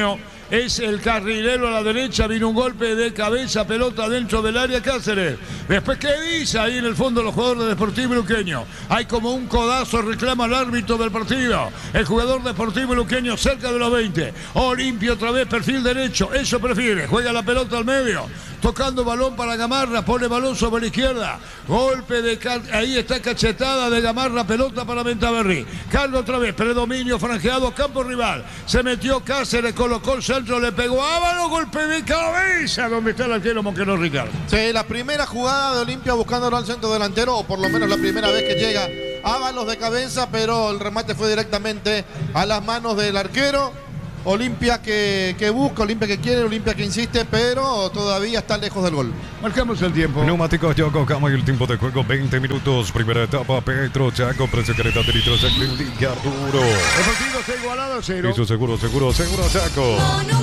es el carrilero a la derecha, vino un golpe de cabeza, pelota dentro del área Cáceres. Después, ¿qué dice ahí en el fondo los jugadores de Deportivo Luqueño? Hay como un codazo, reclama el árbitro del partido. El jugador Deportivo Luqueño cerca de los veinte. Olimpia otra vez, perfil derecho, eso prefiere. Juega la pelota al medio, tocando balón para Gamarra, pone balón sobre la izquierda. Golpe de... Ahí está cachetada de Gamarra, pelota para Ventaverri. Carlos otra vez, predominio franjeado, campo rival. Se metió Cáceres, colocó el centro, le pegó a Ábalos, golpe de cabeza. ¿Dónde está el arquero Monqueró, Ricardo? Sí, la primera jugada de Olimpia buscándolo al centro delantero, o por lo menos la primera vez que llega Ábalos de cabeza, pero el remate fue directamente a las manos del arquero. Olimpia que, que busca, Olimpia que quiere, Olimpia que insiste, pero todavía está lejos del gol. Marcamos el tiempo. Neumáticos Yoco Cama y el tiempo de juego veinte minutos. Primera etapa, Petro Chaco, Presecreta de litros, Clínica Arturo. El partido está igualado a cero. Eso seguro, seguro, seguro Chaco.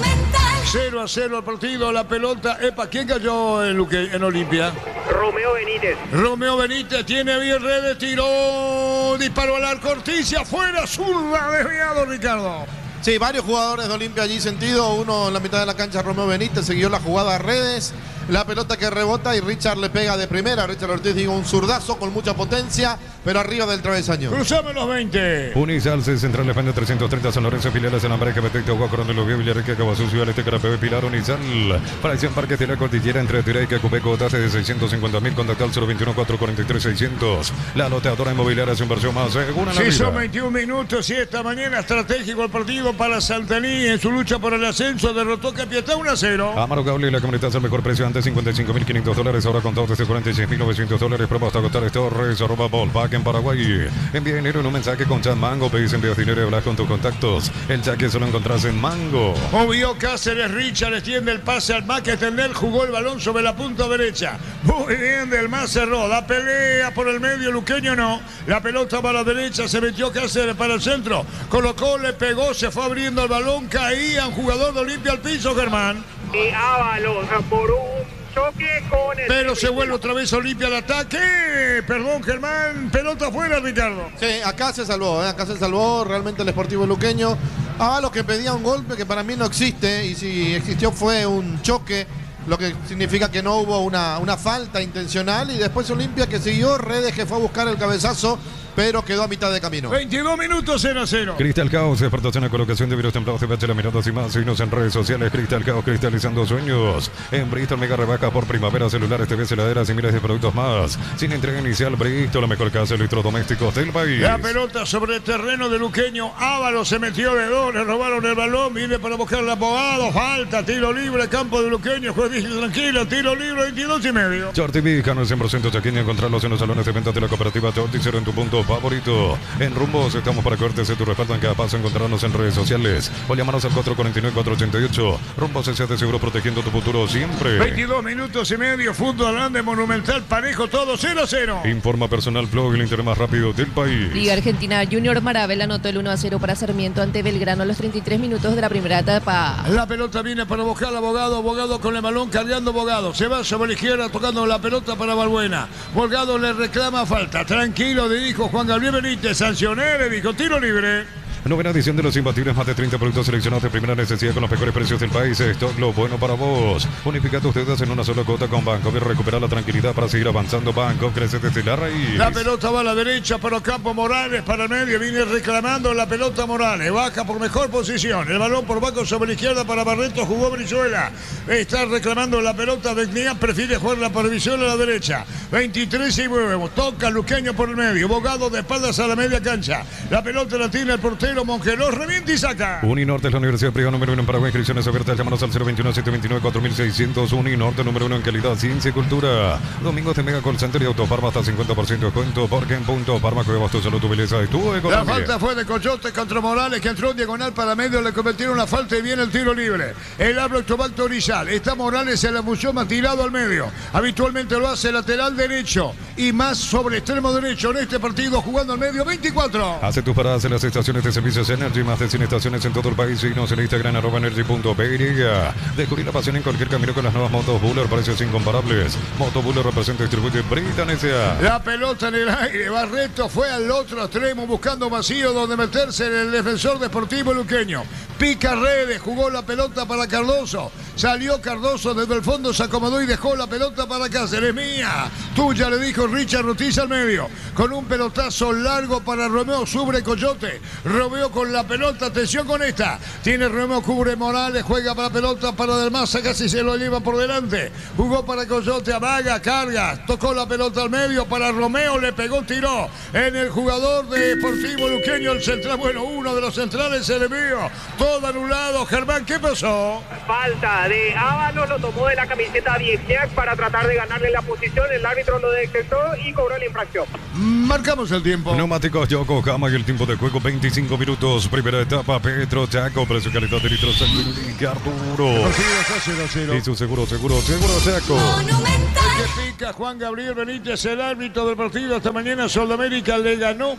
cero a cero el partido, la pelota. Epa, ¿quién cayó en, Luque, en Olimpia? Romeo Benítez. Romeo Benítez tiene bien redes, tiró, disparó al arco, Ortiz, afuera, zurda, desviado, Ricardo. Sí, varios jugadores de Olimpia allí sentido, uno en la mitad de la cancha, Romeo Benítez, siguió la jugada a redes, la pelota que rebota y Richard le pega de primera. Richard Ortiz digo un zurdazo con mucha potencia, pero arriba del travesaño. Cruzamos los veinte. Unizalce, Central Defende trescientos treinta, San Lorenzo, filiales en América, Betecto, Guacorón, Lugué, Villarrica, Cabazú, Ciudad Este, Carapé, Pilar, Unizal, Fracción Parque de la Cordillera, entre Tureica, Cupeco, tasa de seiscientos cincuenta mil, contacto al cero veintiuno, cuatrocientos cuarenta y tres, seiscientos. La loteadora inmobiliaria, su inversión más segura en la Sí, vida. son veintiún minutos y esta mañana estratégico el partido para Saltaní en su lucha por el ascenso, derrotó Capiatá uno a cero. Amaro Cable, la comunidad al mejor precio antes cincuenta y cinco mil quinientos dólares, ahora contado desde cuarenta y seis mil novecientos dólares. Prueba hasta Gotales Torres, arroba Volpac en Paraguay. Envía dinero en un mensaje con Chat Mango, pedís envíos dinero y hablas con tus contactos. El saque solo encontrás en Mango. Movió Cáceres, Richard extiende el pase al Mac, extender, jugó el balón sobre la punta derecha. Muy bien, Del Más cerró, la pelea por el medio, Luqueño no. La pelota para la derecha, se metió Cáceres para el centro. Colocó, le pegó, se fue abriendo el balón, caía un jugador de Olimpia al piso, Germán. Y Ábalos por un choque con el... Pero se vuelve otra vez Olimpia al ataque. Perdón, Germán, pelota afuera, Ricardo. Sí, acá se salvó, ¿eh? acá se salvó realmente el Sportivo Luqueño. Ábalos que pedía un golpe que para mí no existe, y si existió fue un choque, lo que significa que no hubo una, una falta intencional, y después Olimpia que siguió, Redes que fue a buscar el cabezazo, pero quedó a mitad de camino. veintidós minutos, cero a cero. Cristal Caos, exportación a colocación de virus templados, de la miradas y más. Signos en redes sociales. Cristal Caos, cristalizando sueños. En Bristol, mega rebaja por primavera, celulares, T V, heladeras y miles de productos más. Sin entrega inicial, Bristol, la mejor casa de electrodomésticos del país. La pelota sobre el terreno de Luqueño. Ábalos se metió de dos, le robaron el balón. Viene para buscar el abogado. Falta, tiro libre, campo de Luqueño. Juez dice tranquilo, tiro libre, veintidós y medio. Shorty Vícano, cien por ciento chaqueño. Encontrarlos en los salones de ventas de la cooperativa Shorty, cero en tu punto favorito. En Rumbos estamos para cortes de tu respaldo en cada paso. Encontrarnos en redes sociales o llamarnos al cuatro cuatro nueve, cuatro ocho ocho. Rumbos S de seguro, protegiendo tu futuro siempre. veintidós minutos y medio. Fútbol grande, monumental, parejo, todo cero a cero. Informa Personal Flow, el internet más rápido del país. Liga Argentina, Junior Marabel anotó el uno a cero para Sarmiento ante Belgrano a los treinta y tres minutos de la primera etapa. La pelota viene para buscar al abogado. Abogado con el balón cargando abogado. Se va sobre la izquierda tocando la pelota para Balbuena. Volgado le reclama falta. Tranquilo, le dijo Juan Gabriel Benítez. Sancioné, le dijo tiro libre. Novena edición de los imbatibles, más de treinta productos seleccionados de primera necesidad con los mejores precios del país. Esto es lo bueno para vos. Unifica tus deudas en una sola cuota con Banco. Recupera la tranquilidad para seguir avanzando. Banco crece desde la raíz. La pelota va a la derecha para Campo Morales, para el medio. Viene reclamando la pelota Morales. Baja por mejor posición. El balón por Banco sobre la izquierda para Barreto. Jugó Brizuela. Está reclamando la pelota. Becnia prefiere jugar la previsión a la derecha. veintitrés y nueve. Toca Luqueño por el medio. Bogado de espaldas a la media cancha. La pelota la tiene el portero Monqueró, revienta y saca. Uninorte es la universidad privada número uno en Paraguay. Inscripciones abiertas. Llámanos al cero veintiuno, setecientos veintinueve, cuatro mil seiscientos. Uninorte número uno en calidad, ciencia y cultura. Domingos de Mega Call Center y Autofarma hasta cincuenta por ciento de descuento. Porque en Punto Parma cuidamos tu salud, tu belleza y tu economía. La falta fue de Coyote contra Morales, que entró en diagonal para medio. Le cometieron la falta y viene el tiro libre. El hablo Tobal Torizal. Está Morales, se la buchó más tirado al medio. Habitualmente lo hace lateral derecho. y más sobre extremo derecho en este partido, jugando al medio veinticuatro. Hace tus paradas en las estaciones de servicios Energy, más de cien estaciones en todo el país. Síguenos en Instagram, arroba energy punto p y. Descubrir la pasión en cualquier camino con las nuevas motos Buller, precios incomparables. Moto Buller representa y distribuye Britan S A. La pelota en el aire, Barreto fue al otro extremo buscando vacío donde meterse en el defensor deportivo luqueño. Pica redes, jugó la pelota para Cardoso. Salió Cardoso desde el fondo, se acomodó y dejó la pelota para Cáceres. Mía, tuya, le dijo Richard Ortiz al medio. Con un pelotazo largo para Romeo sobre Coyote. Romeo con la pelota, atención con esta. Tiene Romeo, cubre Morales, juega para la pelota para Del Maza, casi se lo lleva por delante. Jugó para Coyote, amaga, carga. Tocó la pelota al medio para Romeo, le pegó, tiró en el jugador de Deportivo Luqueño, el central. Bueno, uno de los centrales, el envío. Todo anulado. Germán, ¿qué pasó? Falta de Ábalos, lo tomó de la camiseta Viequiac para tratar de ganarle la posición. El árbitro lo detectó y cobró la infracción. Marcamos el tiempo. Neumáticos Yokohama y el tiempo de juego veinticinco minutos. Primera etapa, Petro Chaco, precio calidad de litros Arturo. Y su seguro, seguro, seguro Chaco. El que pica, Juan Gabriel Benítez, el árbitro del partido. Esta mañana Soldamérica le ganó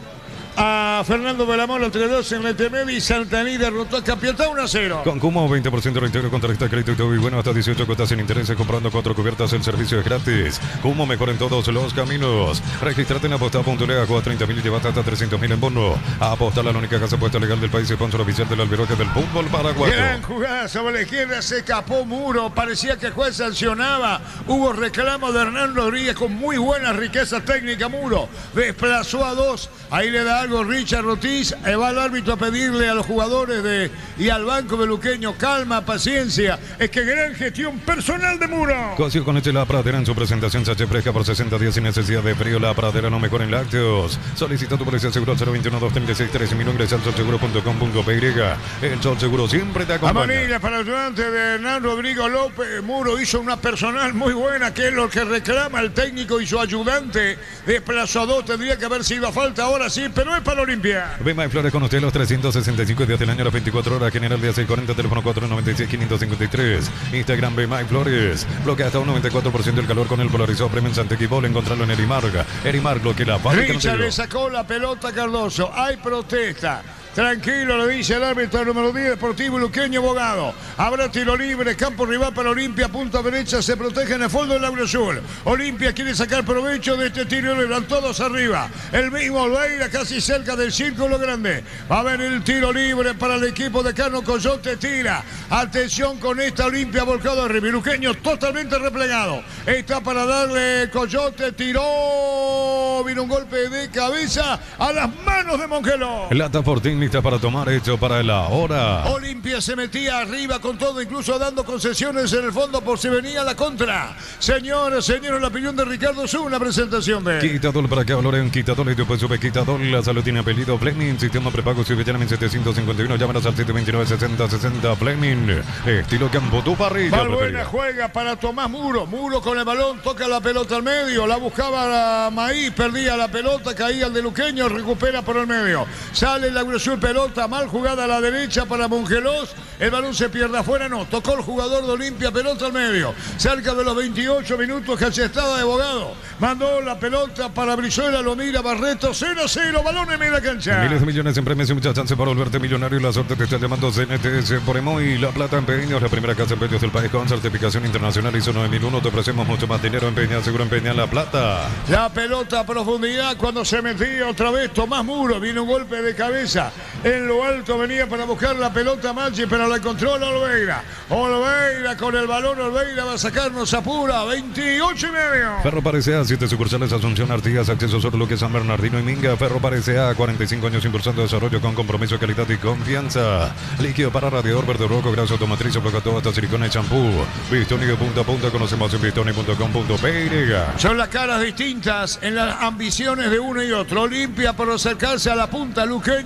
a Fernando Belamón tres dos en la T M y Santaní derrotó a Capiatá uno a cero. Con Cumo veinte por ciento reintegro con tarjeta de crédito y todo y bueno hasta dieciocho cuotas sin intereses comprando cuatro cubiertas. El servicio es gratis. Cumo mejor en todos los caminos. Regístrate en aposta punto l a, juega treinta mil y llevate hasta trescientos mil en bono. Aposta, la única casa apuesta legal del país y sponsor oficial del Albiroque del fútbol paraguayo. Gran jugada sobre la izquierda, se escapó Muro, parecía que el juez sancionaba. Hubo reclamo de Hernán Rodríguez con muy buena riqueza técnica. Muro desplazó a dos, ahí le da algo Richard Ortiz, va el árbitro a pedirle a los jugadores de y al banco de Luqueño calma, paciencia. Es que gran gestión personal de Muro. Coció con leche La Pradera en su presentación sache fresca por sesenta días sin necesidad de frío. La Pradera no mejora en lácteos. Solicita tu precio seguro al cero veintiuno, doscientos treinta y seis, trece mil. Ingresa al sol seguro punto com punto p y. El Sol Seguro siempre te acompaña. Amanilla para el ayudante de Hernán Rodrigo López. Muro hizo una personal muy buena, que es lo que reclama el técnico y su ayudante. Desplazó a dos, tendría que haber sido a falta ahora sí, pero es para Olimpia. Ve May Flores con usted los trescientos sesenta y cinco días del año, las veinticuatro horas. General día seiscientos cuarenta, teléfono cuatro nueve seis, cinco cinco tres. Instagram Ve May Flores. Bloquea hasta un noventa y cuatro por ciento el calor con el polarizado Premium Santequibol. Encontrarlo en Erimarga. Erimar, lo que la fábrica. Richard le sacó la pelota a Cardoso. Hay protesta. Tranquilo, le dice el árbitro número diez, Deportivo Luqueño Bogado. Habrá tiro libre, campo rival para Olimpia, punta derecha, se protege en el fondo del Lauro Azul. Olimpia quiere sacar provecho de este tiro libre, van todos arriba. El mismo Olveira casi cerca del círculo grande. Va a haber el tiro libre para el equipo de Cano Coyote, tira. Atención con esta Olimpia volcado arriba. Y Luqueño totalmente replegado. Está para darle Coyote, tiró. Vino un golpe de cabeza a las manos de Mongeló. Lata Fortín lista para tomar, hecho para la hora. Olimpia se metía arriba con todo, incluso dando concesiones en el fondo por si venía la contra. Señores, señores, la opinión de Ricardo Zú, una presentación de Quitadol para que valoren Quitadol y después sube Quitadol. La salud tiene apellido Fleming, sistema prepago Civitanamente setecientos cincuenta y uno. Llámanos al siete veintinueve, sesenta, sesenta. Fleming, estilo Campo, tu parrilla. Valbuena juega para Tomás Muro. Muro con el balón, toca la pelota al medio, la buscaba Maíz, perdía la pelota, caía el de Luqueño, recupera por el medio. Sale la agresión, pelota mal jugada a la derecha para Mongelós. El balón se pierde afuera, no. Tocó el jugador de Olimpia, pelota al medio. Cerca de los veintiocho minutos, cachestada de Bogado. Mandó la pelota para Brizuela, lo mira Barreto, cero a cero, balón en media cancha. Miles de millones en premios y muchas chances para volverte millonario. La suerte te está llamando C N T S por Emoy. La Plata Empeños, la primera casa de empeños del país con certificación internacional I S O nueve mil uno. Te ofrecemos mucho más dinero. Empeña, seguro empeña La Plata. La pelota a profundidad cuando se metía otra vez Tomás Muro. Viene un golpe de cabeza. En lo alto venía para buscar la pelota Maggi, pero la encontró Olveira. Olveira con el balón. Olveira va a sacarnos apura. veintiocho y medio. Ferro Parece A, siete sucursales, Asunción, Artigas, Acceso Sur, Luque, San Bernardino y Minga. Ferro Parece A, cuarenta y cinco años impulsando desarrollo con compromiso, calidad y confianza. Líquido para radiador verde rojo, grasa automotriz, aplica todo hasta silicona y champú. Bistoni de punta a punta, conocemos en bistoni punto com punto p y. Son las caras distintas en las ambiciones de uno y otro. Olimpia por acercarse a la punta, Luqueño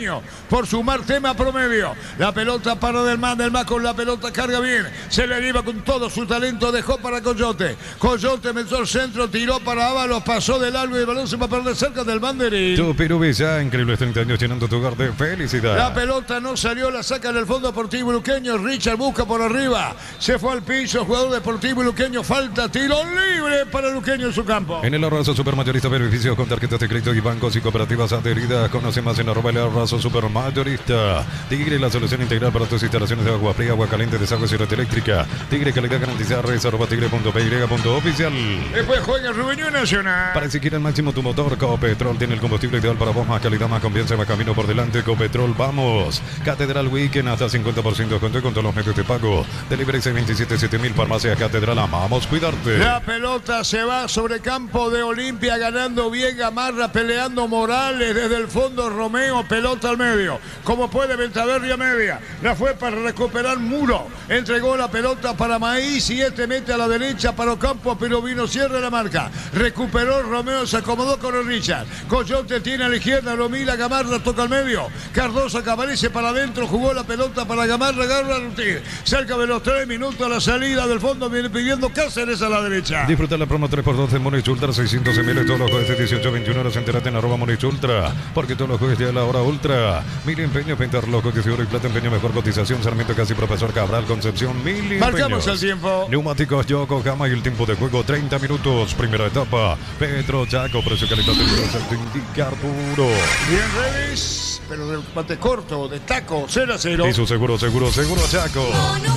por sumar tema promedio. La pelota para del man, del man con la pelota carga bien. Se le lleva con todo su talento, dejó para Coyote. Coyote metió al centro, tiró para Ábalos, pasó de largo y el balón se va a perder cerca del banderín. Tu Pirubilla, increíbles treinta años llenando tu hogar de felicidad. La pelota no salió, la saca del fondo Deportivo Luqueño. Richard busca por arriba, se fue al piso, jugador Deportivo Luqueño, falta, tiro libre para Luqueño en su campo. En el Arraso Supermayorista, beneficios con tarjetas de crédito y bancos y cooperativas adheridas. Conoce más en arroba el Arraso Supermayorista. Tigre, la solución integral para tus instalaciones de agua fría, agua caliente, desagüe y red eléctrica. Tigre, calidad garantizada, res arroba tigre punto p y punto oficial. Después juega Rubén Nacional. Para exigir al máximo tu motor, Copetrol tiene el combustible ideal para vos, más calidad, más confianza, más camino por delante. Copetrol, vamos. Catedral Weekend, hasta cincuenta por ciento de descuento con todos los medios de pago. Delivery seis veintisiete siete mil, farmacia Catedral, amamos cuidarte. La pelota se va sobre campo de Olimpia, ganando bien Gamarra, peleando Morales desde el fondo. Romeo, pelota al medio. Como puede, Ventaverria media. La fue para recuperar Muro. Entregó la pelota para Maíz y este mete a la derecha para Ocampo, pero vino cierre la marca. Recuperó Romeo, se acomodó con el Richard. Coyote tiene a la izquierda, lo mira Gamarra, toca al medio. Cardoso que aparece para adentro, jugó la pelota para Gamarra, agarra Rutir. Cerca de los tres minutos la salida del fondo, viene pidiendo Cáceres a la derecha. Disfruta la promo tres por dos de Monich Ultra, seiscientos ml todos los jueves de dieciocho a veintiuna horas. Entérate en arroba Monich Ultra, porque todos los jueves ya es la hora ultra. Mil empeño, pintar loco, que si oro y plata, empeño, mejor cotización. Sarmiento Casi, Profesor Cabral, Concepción, mil empeños. Marcamos el tiempo. Neumáticos Yokohama y el tiempo de juego treinta minutos. Primera etapa. Petro Chaco, precio calidad de indica Arturo. Bien revis, pero de bate corto, de taco, cero a cero. Y su seguro, seguro, seguro Chaco.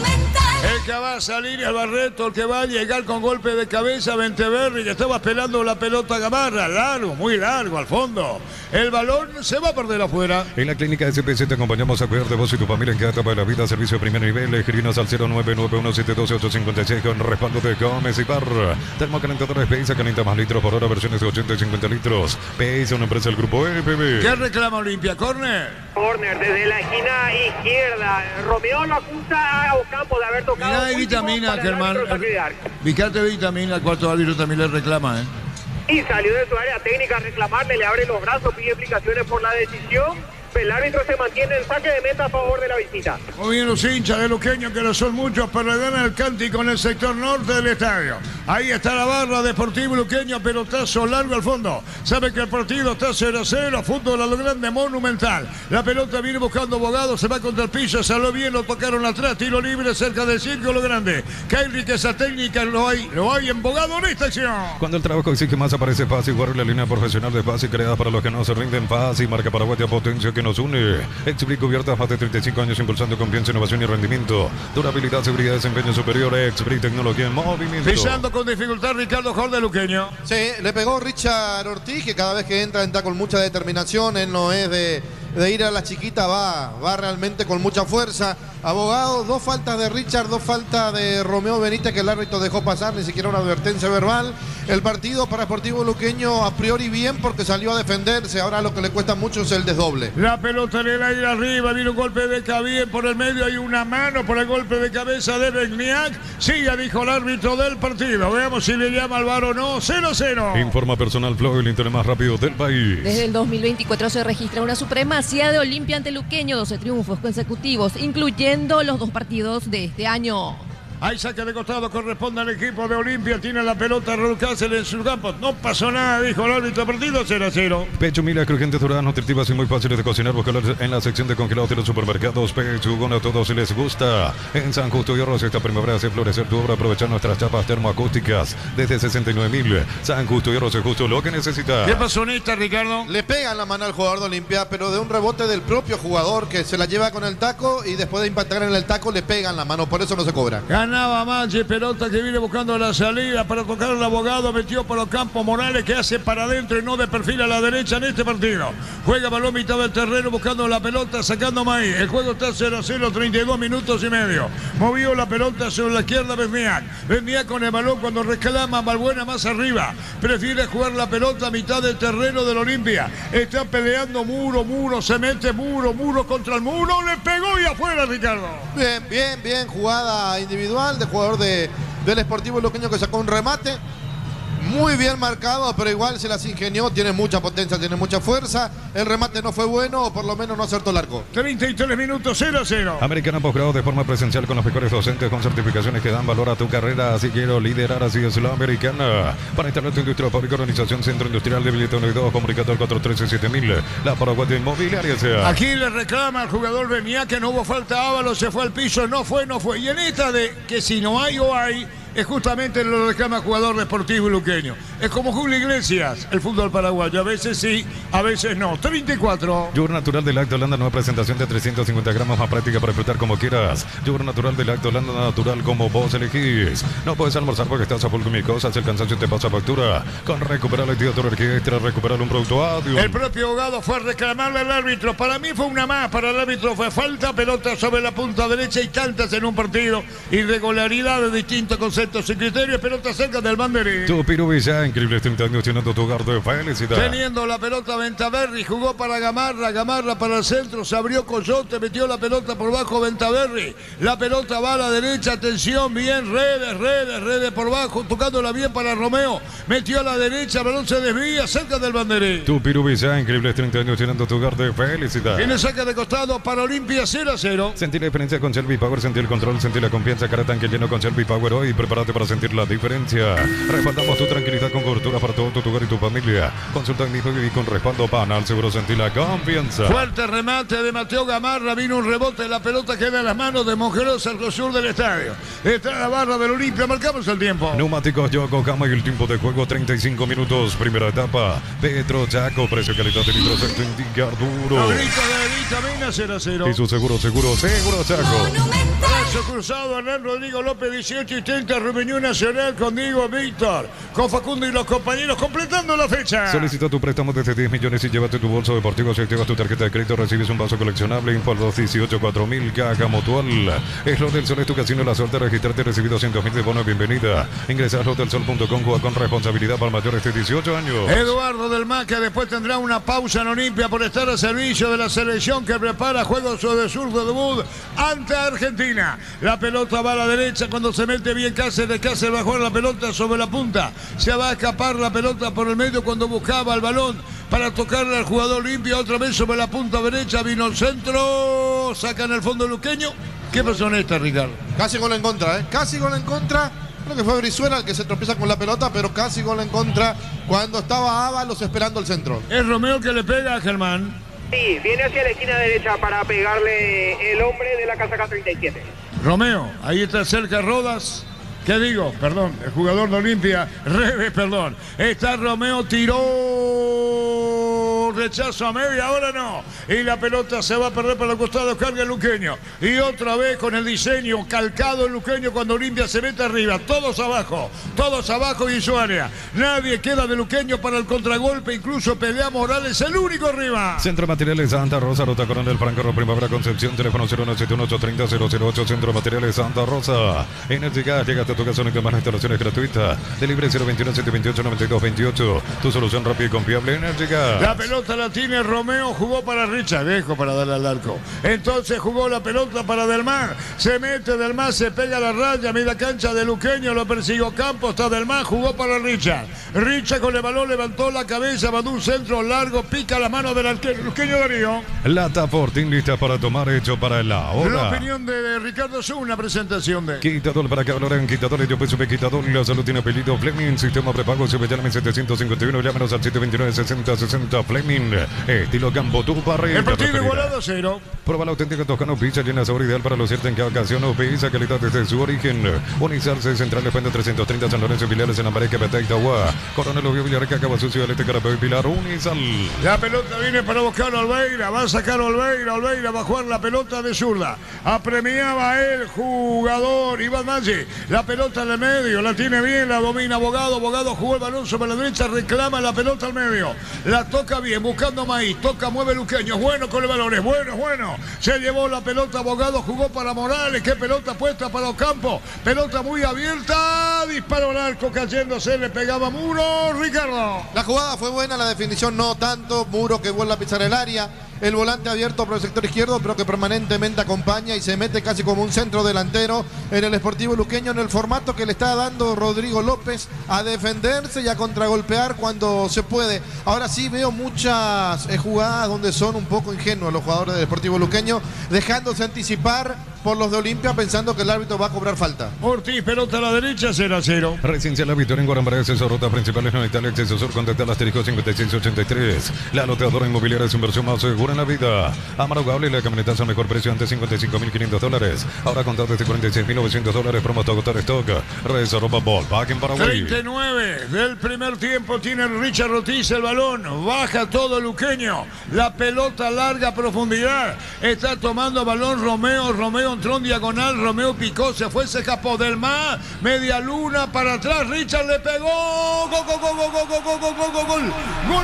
El que va a salir al Barreto, el que va a llegar con golpe de cabeza, Venteverri, que estaba esperando la pelota Gamarra, largo, muy largo al fondo. El balón se va a perder afuera. En la clínica S P C te acompañamos a cuidar de vos y tu familia en cada etapa de la vida. Servicio de primer nivel. Escribinos al cero nueve nueve uno siete uno ocho cinco seis con respaldo de Gómez y Par. Termocalentadores P I S A, calienta más litros por hora, versiones de ochenta y cincuenta litros. P I S A, una empresa del grupo E P B. ¿Qué reclama Olimpia? ¿Corner? Corner desde la esquina izquierda. Romeo lo acusa a Ocampo de haber tocado. Mirá, hay vitamina, Germán. Fíjate, vitamina, el cuarto árbitro también le reclama, ¿eh? Y salió de su área técnica a reclamarle, le abre los brazos, pide explicaciones por la decisión. El árbitro se mantiene en saque de meta a favor de la visita. Muy bien los hinchas de Luqueño, que no son muchos, pero le dan el cántico en el sector norte del estadio. Ahí está la barra, Deportivo Luqueño, pelotazo largo al fondo. Sabe que el partido está cero a cero, fútbol a lo grande, monumental. La pelota viene buscando Bogado, se va contra el piso, salió bien, lo tocaron atrás, tiro libre cerca del círculo grande. Kairi, que esa técnica lo hay, lo hay en Bogado en esta acción. Cuando el trabajo exige más, aparece Fácil, jugar la línea profesional de Fácil, creada para los que no se rinden. Fácil, marca Paraguay de potencia que nos une. Explic cubiertas más de treinta y cinco años impulsando confianza, innovación y rendimiento. Durabilidad, seguridad, desempeño superior. Explic tecnología en movimiento. Pisando con dificultad Ricardo Jorge Luqueño. Sí, le pegó Richard Ortiz, que cada vez que entra entra con mucha determinación. Él no es de, de ir a la chiquita, va, va realmente con mucha fuerza. Abogado, dos faltas de Richard, dos faltas de Romeo Benítez que el árbitro dejó pasar, ni siquiera una advertencia verbal. El partido para Sportivo Luqueño a priori bien porque salió a defenderse. Ahora lo que le cuesta mucho es el desdoble. La pelota en el aire arriba, viene un golpe de Cabien por el medio, hay una mano por el golpe de cabeza de Begniak. Siga, dijo el árbitro del partido. Veamos si le llama al V A R o no. cero cero. Informa Personal Flow, el internet más rápido del país. Desde el dos mil veinticuatro se registra una supremacía de Olimpia ante Luqueño, doce triunfos consecutivos, incluyendo los dos partidos de este año. Hay saque de costado, corresponde al equipo de Olimpia. Tiene la pelota Raúl Cáceres en su campo. No pasó nada, dijo el árbitro. Partido cero a cero. Pecho Mila, crujientes, duradas, nutritivas y muy fáciles de cocinar. Búscalas en la sección de congelados de los supermercados. Pechugon, a todos les gusta. En San Justo y Arroz, esta primavera hace florecer tu obra. Aprovechar nuestras chapas termoacústicas desde sesenta y nueve mil. San Justo y Arroz es justo lo que necesita. ¿Qué pasó en esta, Ricardo? Le pegan la mano al jugador de Olimpia, pero de un rebote del propio jugador que se la lleva con el taco y después de impactar en el taco le pegan la mano. Por eso no se cobra. Ganaba Manche. Pelota que viene buscando la salida para tocar al Abogado, metió por los campos Morales, que hace para adentro y no de perfil a la derecha en este partido. Juega balón mitad del terreno buscando la pelota, sacando Maíz. El juego está cero a cero, treinta y dos minutos y medio. Movió la pelota sobre la izquierda Besniak. Besniak con el balón cuando reclama Balbuena más arriba. Prefiere jugar la pelota a mitad del terreno del Olimpia. Está peleando Muro, Muro, se mete Muro, Muro contra el Muro, le pegó y afuera, Ricardo. Bien, bien, bien, jugada individual de jugador de del Sportivo Luqueño que sacó un remate. muy bien marcado, pero igual se las ingenió, tiene mucha potencia, tiene mucha fuerza. El remate no fue bueno, o por lo menos no acertó el arco. treinta y tres minutos, cero a cero. Americana posgrado de forma presencial con los mejores docentes con certificaciones que dan valor a tu carrera. Así quiero liderar, así es la Americana. Para instalar tu industria fábrica, organización Centro Industrial de Billete uno y dos, comunicador cuatro uno tres siete mil. La Paraguay Inmobiliaria sea. Aquí le reclama al jugador Beniá que no hubo falta. Ábalos se fue al piso, no fue, no fue. Y en esta de que si no hay o hay, es justamente lo reclama el jugador deportivo luqueño. Es como Julio Iglesias, el fútbol paraguayo. A veces sí, a veces no. treinta y cuatro. Yogur natural de Lacto Holanda, nueva presentación de trescientos cincuenta gramos, más práctica para disfrutar como quieras. Yogur natural de Lacto Holanda, natural como vos elegís. No puedes almorzar porque estás a full con mil cosas, el cansancio te pasa factura. Con recuperar la actividad tu energía extra, recuperar un producto audio. El propio abogado fue a reclamarle al árbitro. Para mí fue una más, para el árbitro fue falta, pelota sobre la punta derecha y tantas en un partido. Irregularidades, distintos conceptos y criterios, pelota cerca del banderín. Tu Pirubilla, increíble treinta años llenando tu hogar de felicidad. Teniendo la pelota Ventaverri, jugó para Gamarra, Gamarra para el centro, se abrió Coyote, metió la pelota por bajo Ventaverri. La pelota va a la derecha, atención, bien, redes, redes, redes por bajo, tocándola bien para Romeo. Metió a la derecha, balón se desvía, cerca del banderín. Tu Pirubilla, increíble treinta años llenando tu hogar de felicidad. Tiene saca de costado para Olimpia, cero a cero. Sentí la diferencia con Shelby Power, sentí el control, sentí la confianza, cara tanque lleno con Shelby Power hoy. Prepárate para sentir la diferencia. Respaldamos tu tranquilidad con cobertura para todo tu hogar y tu familia. Consulta en Dijo y con respaldo Panal, seguro sentí la confianza. Fuerte remate de Mateo Gamarra, vino un rebote, la pelota queda en las manos de Monjerosa al sur del estadio. Está la barra del Olimpia, marcamos el tiempo. Neumáticos Yokohama y el tiempo de juego treinta y cinco minutos, primera etapa. Petro Chaco, precio, calidad de litro, sector indicar duro. Fabricos de vitamina cero a cero. Y su seguro, seguro, seguro Chaco. Brazo cruzado, Hernán Rodrigo López, dieciocho y treinta, Reunión Nacional con Diego Víctor, con Facundo y los compañeros, completando la fecha. Solicita tu préstamo desde diez millones y llévate tu bolso deportivo. Si activas tu tarjeta de crédito, recibes un vaso coleccionable. Info al dos dieciocho cuatro mil, Caja Mutual. Es lo del Sol, es tu casino, la suerte de registrarte, recibido doscientos mil de bono de bienvenida. Ingresa a lo del sol punto com, juega con responsabilidad para mayores de dieciocho años. Eduardo del Mar, que después tendrá una pausa en Olimpia por estar al servicio de la selección que prepara juegos de zurdo debut ante Argentina. La pelota va a la derecha cuando se mete bien Cáceres. Cáceres va a jugar la pelota sobre la punta. Se va a escapar la pelota por el medio cuando buscaba el balón para tocarle al jugador Olimpia. Otra vez sobre la punta derecha. Vino el centro. Sacan el fondo luqueño. ¿Qué pasó en esta, Ricardo? Casi gol en contra, ¿eh? Casi gol en contra. Creo que fue Brizuela el que se tropieza con la pelota, pero casi gol en contra cuando estaba Ábalos esperando el centro. Es Romeo que le pega a Germán. Sí, viene hacia la esquina derecha para pegarle el hombre de la casaca treinta y siete. Romeo, ahí está cerca Rodas. ¿Qué digo? Perdón, el jugador de Olimpia, Reves, perdón. Está Romeo, tiró, rechazo a media, ahora no. Y la pelota se va a perder para el costado, carga el luqueño. Y otra vez con el diseño calcado el luqueño cuando Olimpia se mete arriba. Todos abajo, todos abajo y en su área. Nadie queda de luqueño para el contragolpe, incluso pelea Morales, el único arriba. Centro de Materiales Santa Rosa, Ruta Coronel Franco, Primavera Concepción, teléfono cero nueve siete uno ocho tres cero cero cero ocho, Centro de Materiales Santa Rosa. Energía, llega hasta tu casa con más instalaciones gratuitas. Delibre cero veintiuno siete veintiocho noventa y dos veintiocho. Tu solución rápida y confiable, Energía. La pelota la tiene Romeo, jugó para Richard, dejo para darle al arco. Entonces jugó la pelota para Del Mar. Se mete Del Mar, se pega a la raya, media cancha de luqueño, lo persiguió Campos, está Del Mar, jugó para Richard. Richard con el balón levantó la cabeza, mandó un centro largo, pica la mano del arquero luqueño Darío. Lata Fortín lista para tomar, hecho para la hora. La opinión de Ricardo Zú, una presentación de Quitador para que valoren quitadores, yo peso quitador, la salud tiene apellido Fleming, sistema prepago, se me llaman setecientos cincuenta y uno, llámenos al siete veintinueve sesenta sesenta Fleming, estilo campo, tu barriga. El partido igualado cero. Prueba la auténtica Toscano Pizza, llena sabor ideal para lucirte en cada ocasión, o pizza calidad desde su origen. Unizarse Central de Puente trescientos treinta, San Lorenzo, Pilares, en América, Petá, Itagua, Coronel Oviedo, Villarreca, Cabo Sucio, Alete, Carapeo y Pilar, Unizal. La pelota viene para buscar a Olveira, va a sacar a Olveira, Olveira va a jugar la pelota de zurda. Apremiaba el jugador Iván Maggi, la pelota en el medio, la tiene bien, la domina Abogado, Abogado jugó el balón sobre la derecha, reclama la pelota al medio, la toca bien, buscando Maíz, toca, mueve Luqueño, es bueno con el balón, es bueno, es bueno, se llevó la pelota Abogado, jugó para Morales, qué pelota puesta para Ocampo, pelota muy abierta, disparó al arco cayéndose, le pegaba Muro, Ricardo. La jugada fue buena, la definición no tanto, Muro que vuelve a pisar el área, el volante abierto por el sector izquierdo, pero que permanentemente acompaña y se mete casi como un centro delantero en el Sportivo Luqueño, en el formato que le está dando Rodrigo López, a defenderse y a contragolpear cuando se puede. Ahora sí veo muchas eh, jugadas donde son un poco ingenuos los jugadores del Sportivo Luqueño, dejándose anticipar por los de Olimpia, pensando que el árbitro va a cobrar falta. Ortiz, pelota a la derecha, cero a cero. Residencial La Victoria en Guarambaré, acceso a rutas principales no Italia, acceso sur, contacta al asterisco cincuenta y seis ochenta y tres. La loteadora inmobiliaria es inversión más segura en la vida. Amaro Gable, la camioneta al mejor precio, antes cincuenta y cinco mil quinientos dólares. Ahora contado desde cuarenta y seis mil novecientos dólares, promo hasta agotar stock. Reserva Ballpark en Paraguay. treinta y nueve del primer tiempo tiene Richard Ortiz el balón. Baja todo Luqueño. La pelota larga a profundidad. Está tomando balón Romeo. Romeo entró en diagonal. Romeo picó, se fue, se escapó del mar. Media luna para atrás. Richard le pegó. Gol, gol, gol, gol, gol, gol, gol, gol, gol, gol. Gol.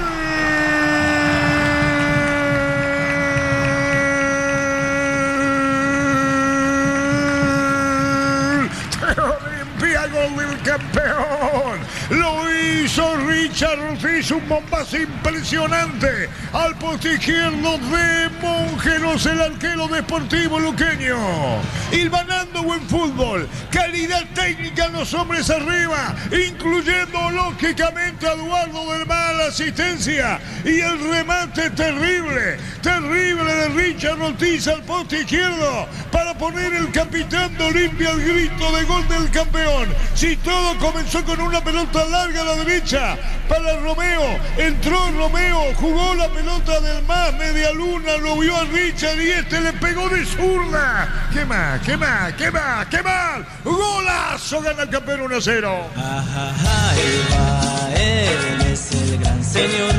Olimpia, gol del campeón. Lo hizo Richard Ortiz, un bombazo impresionante al poste izquierdo de Monjeros, el arquero deportivo luqueño. Hilvanando buen fútbol, calidad técnica en los hombres arriba, incluyendo lógicamente a Eduardo del Mar, la asistencia y el remate terrible, terrible de Richard Ortiz al poste izquierdo para poner el capitán de Olimpia el grito de gol del campeón. Si todo comenzó con una pelota larga a la derecha para Romeo, entró Romeo, jugó la pelota del más, media luna, lo vio a Richard y este le pegó de zurda. ¿Qué más? ¿Qué más? ¿Qué más? ¿Qué más? ¡Golazo! Gana el campeón uno a cero. Ajá, ahí va, él es el gran señor.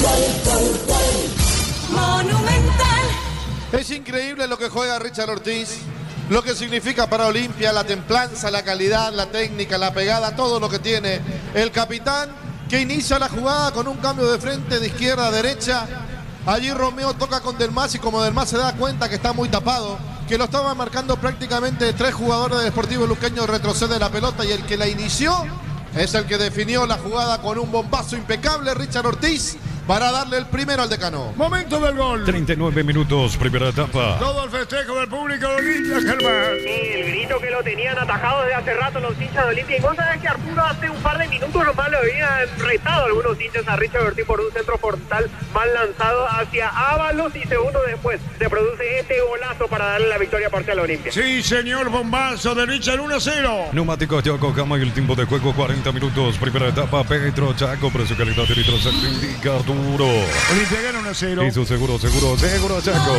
Monumental. Es increíble lo que juega Richard Ortiz, lo que significa para Olimpia, la templanza, la calidad, la técnica, la pegada, todo lo que tiene el capitán, que inicia la jugada con un cambio de frente de izquierda a derecha. Allí Romeo toca con Delmas y como Delmas se da cuenta que está muy tapado, que lo estaban marcando prácticamente tres jugadores del Sportivo Luqueño, retrocede la pelota y el que la inició es el que definió la jugada con un bombazo impecable, Richard Ortiz, para darle el primero al decano. Momento del gol. treinta y nueve minutos, primera etapa. Todo el festejo del público de Olimpia, Germán. El grito que lo tenían atajado desde hace rato los hinchas de Olimpia. Y vos sabés que Arturo hace un par de minutos nomás lo habían retado algunos hinchas a Richard Ortiz por un centro frontal mal lanzado hacia Ábalos y segundo después se produce este golazo para darle la victoria parcial a Olimpia. Sí, señor, bombazo de Richard uno a cero. Neumáticos Yokohama y el tiempo de juego cuarenta minutos, primera etapa. Petro Chaco, precio calidad de litros se indica Arturo. Olimpia gana uno a cero. Hizo seguro, seguro, seguro Chaco.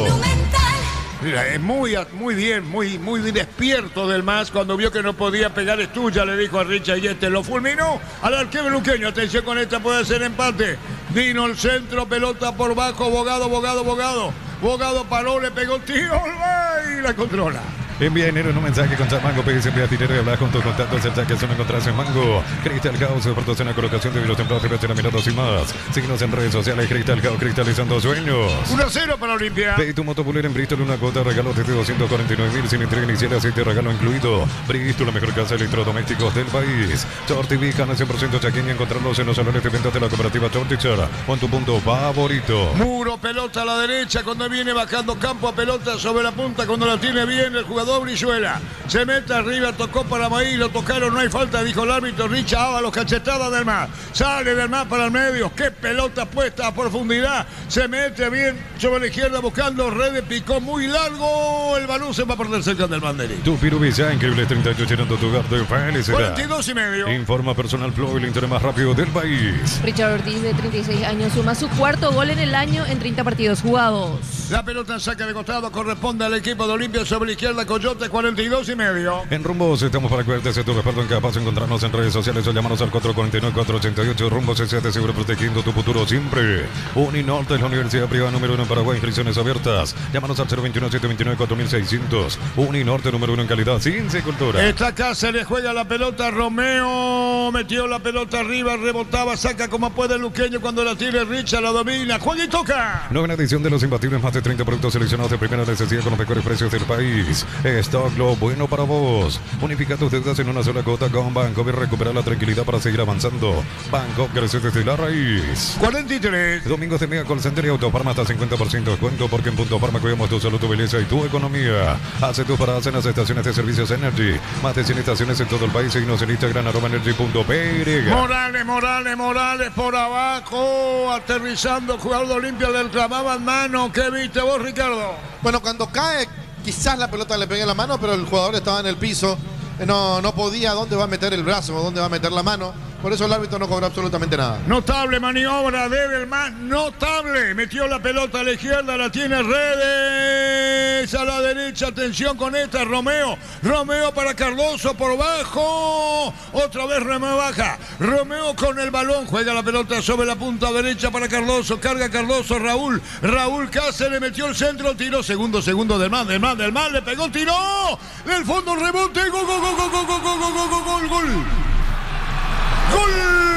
Mira, es muy, muy bien, muy, muy despierto del más. Cuando vio que no podía pegar es tuya, le dijo a Richard y este lo fulminó al arquero luqueño. Atención con esta, puede ser empate. Vino el centro, pelota por bajo, Bogado, Bogado, Bogado. Bogado paró, le pegó el tiro y la controla. Envía dinero en un mensaje con Chamango, pedís envía dinero y habla con tus contactos. El chat que son encontrás en Mango. Cristal House, expertos en la colocación de virus templados, refrigerados y más. Síguenos en redes sociales. Cristal House, cristalizando sueños. uno a cero para Olimpia. Pedí tu motopuler en Bristol, una cuota de regalo desde doscientos cuarenta y nueve mil sin entrega inicial, aceite regalo incluido. Bristol, la mejor casa de electrodomésticos del país. Short T V, gana cien por ciento chaqueña, encontrarlos en los salones de ventas de la cooperativa Shorticher. Con tu punto favorito. Muro, pelota a la derecha, cuando viene bajando campo a pelota sobre la punta, cuando la tiene bien el jugador Brizuela. Se mete arriba, tocó para Maí, lo tocaron, no hay falta, dijo el árbitro. Richard Ábalos, cachetada del mar. Sale del mar para el medio, qué pelota puesta a profundidad. Se mete bien sobre la izquierda buscando redes, picó muy largo. El balón se va a perder cerca del banderín. Tu Pirubisa, increíble treinta y ocho, llenando tu hogar de felicidad. cuarenta y dos y medio. Informa Personal Flow, el internet más rápido del país. Richard Ortiz, de treinta y seis años, suma su cuarto gol en el año en treinta partidos jugados. La pelota en saque de costado corresponde al equipo de Olimpia sobre la izquierda, Coyote, cuarenta y dos y medio. En Rumbos estamos para cuidarte de tu respaldo en cada paso. Encontrarnos en redes sociales o llamarnos al cuatro cuatro nueve, cuatro ocho ocho. Rumbos S A T, seguro protegiendo tu futuro siempre. Uninorte es la universidad privada número uno en Paraguay, inscripciones abiertas. Llámanos al cero veintiuno, siete veintinueve, cuatro mil seiscientos. Uninorte número uno en calidad, ciencia y cultura. Esta casa le juega la pelota, Romeo metió la pelota arriba, rebotaba, saca como puede el luqueño cuando la tiene Richard, la domina, juega y toca. Nueva edición de los imbatibles, más de treinta productos seleccionados de primera necesidad con los mejores precios del país. Stock, lo bueno para vos. Unifica tus deudas en una sola cuota con Bancopp y recupera la tranquilidad para seguir avanzando. Bancopp crece desde la raíz. cuarenta y tres. Domingos de Mega Call Center y Autofarma hasta cincuenta por ciento de descuento porque en Punto Farma cuidamos tu salud, tu belleza y tu economía. Hace tus paradas en las estaciones de servicios Energy. Más de cien estaciones en todo el país. Síguenos en Instagram, arroba energy punto p y. Morales, Morales, Morales por abajo. Aterrizando, jugador de Olimpia, le clamaban mano. ¿Qué viste vos, Ricardo? Bueno, cuando cae, quizás la pelota le pegue en la mano, pero el jugador estaba en el piso. No, no podía dónde va a meter el brazo o dónde va a meter la mano. Por eso el árbitro no cobró absolutamente nada. Notable maniobra de Belmán, notable. Metió la pelota a la izquierda, la tiene Redes. A la derecha, atención con esta, Romeo. Romeo para Cardoso por bajo. Otra vez Romeo baja. Romeo con el balón, juega la pelota sobre la punta derecha para Cardoso. Carga Cardoso, Raúl. Raúl Cáceres le metió el centro, tiró. Segundo, segundo del más, del más, del más. Le pegó, tiró. Del fondo, rebote. Gol, gol, gol, gol, gol, gol, gol, gol, gol, gol, gol. ¡Gol!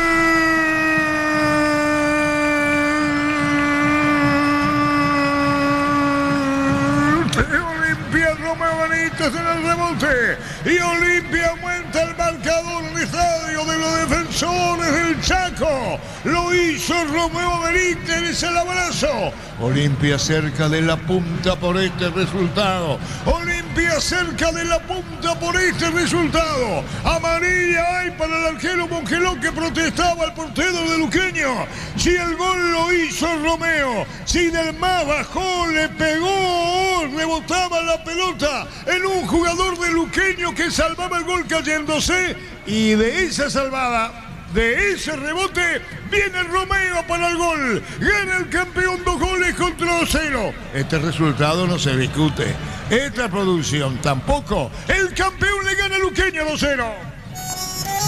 Olimpia, Romeo Benítez en el rebote. Y Olimpia aumenta el marcador en el estadio de los Defensores del Chaco. Lo hizo Romeo Benítez, el abrazo. Olimpia cerca de la punta por este resultado. Olimpia cerca de la punta por este resultado. Amarilla hay para el arquero Mongeló que protestaba al portero de Luqueño. Si el gol lo hizo Romeo, si del más bajó, le pegó, rebotaba la pelota en un jugador de Luqueño que salvaba el gol cayéndose. Y de esa salvada, de ese rebote, viene Romeo para el gol. Gana el campeón dos goles contra cero. Este resultado no se discute. Esta producción tampoco. El campeón le gana a Luqueño dos cero.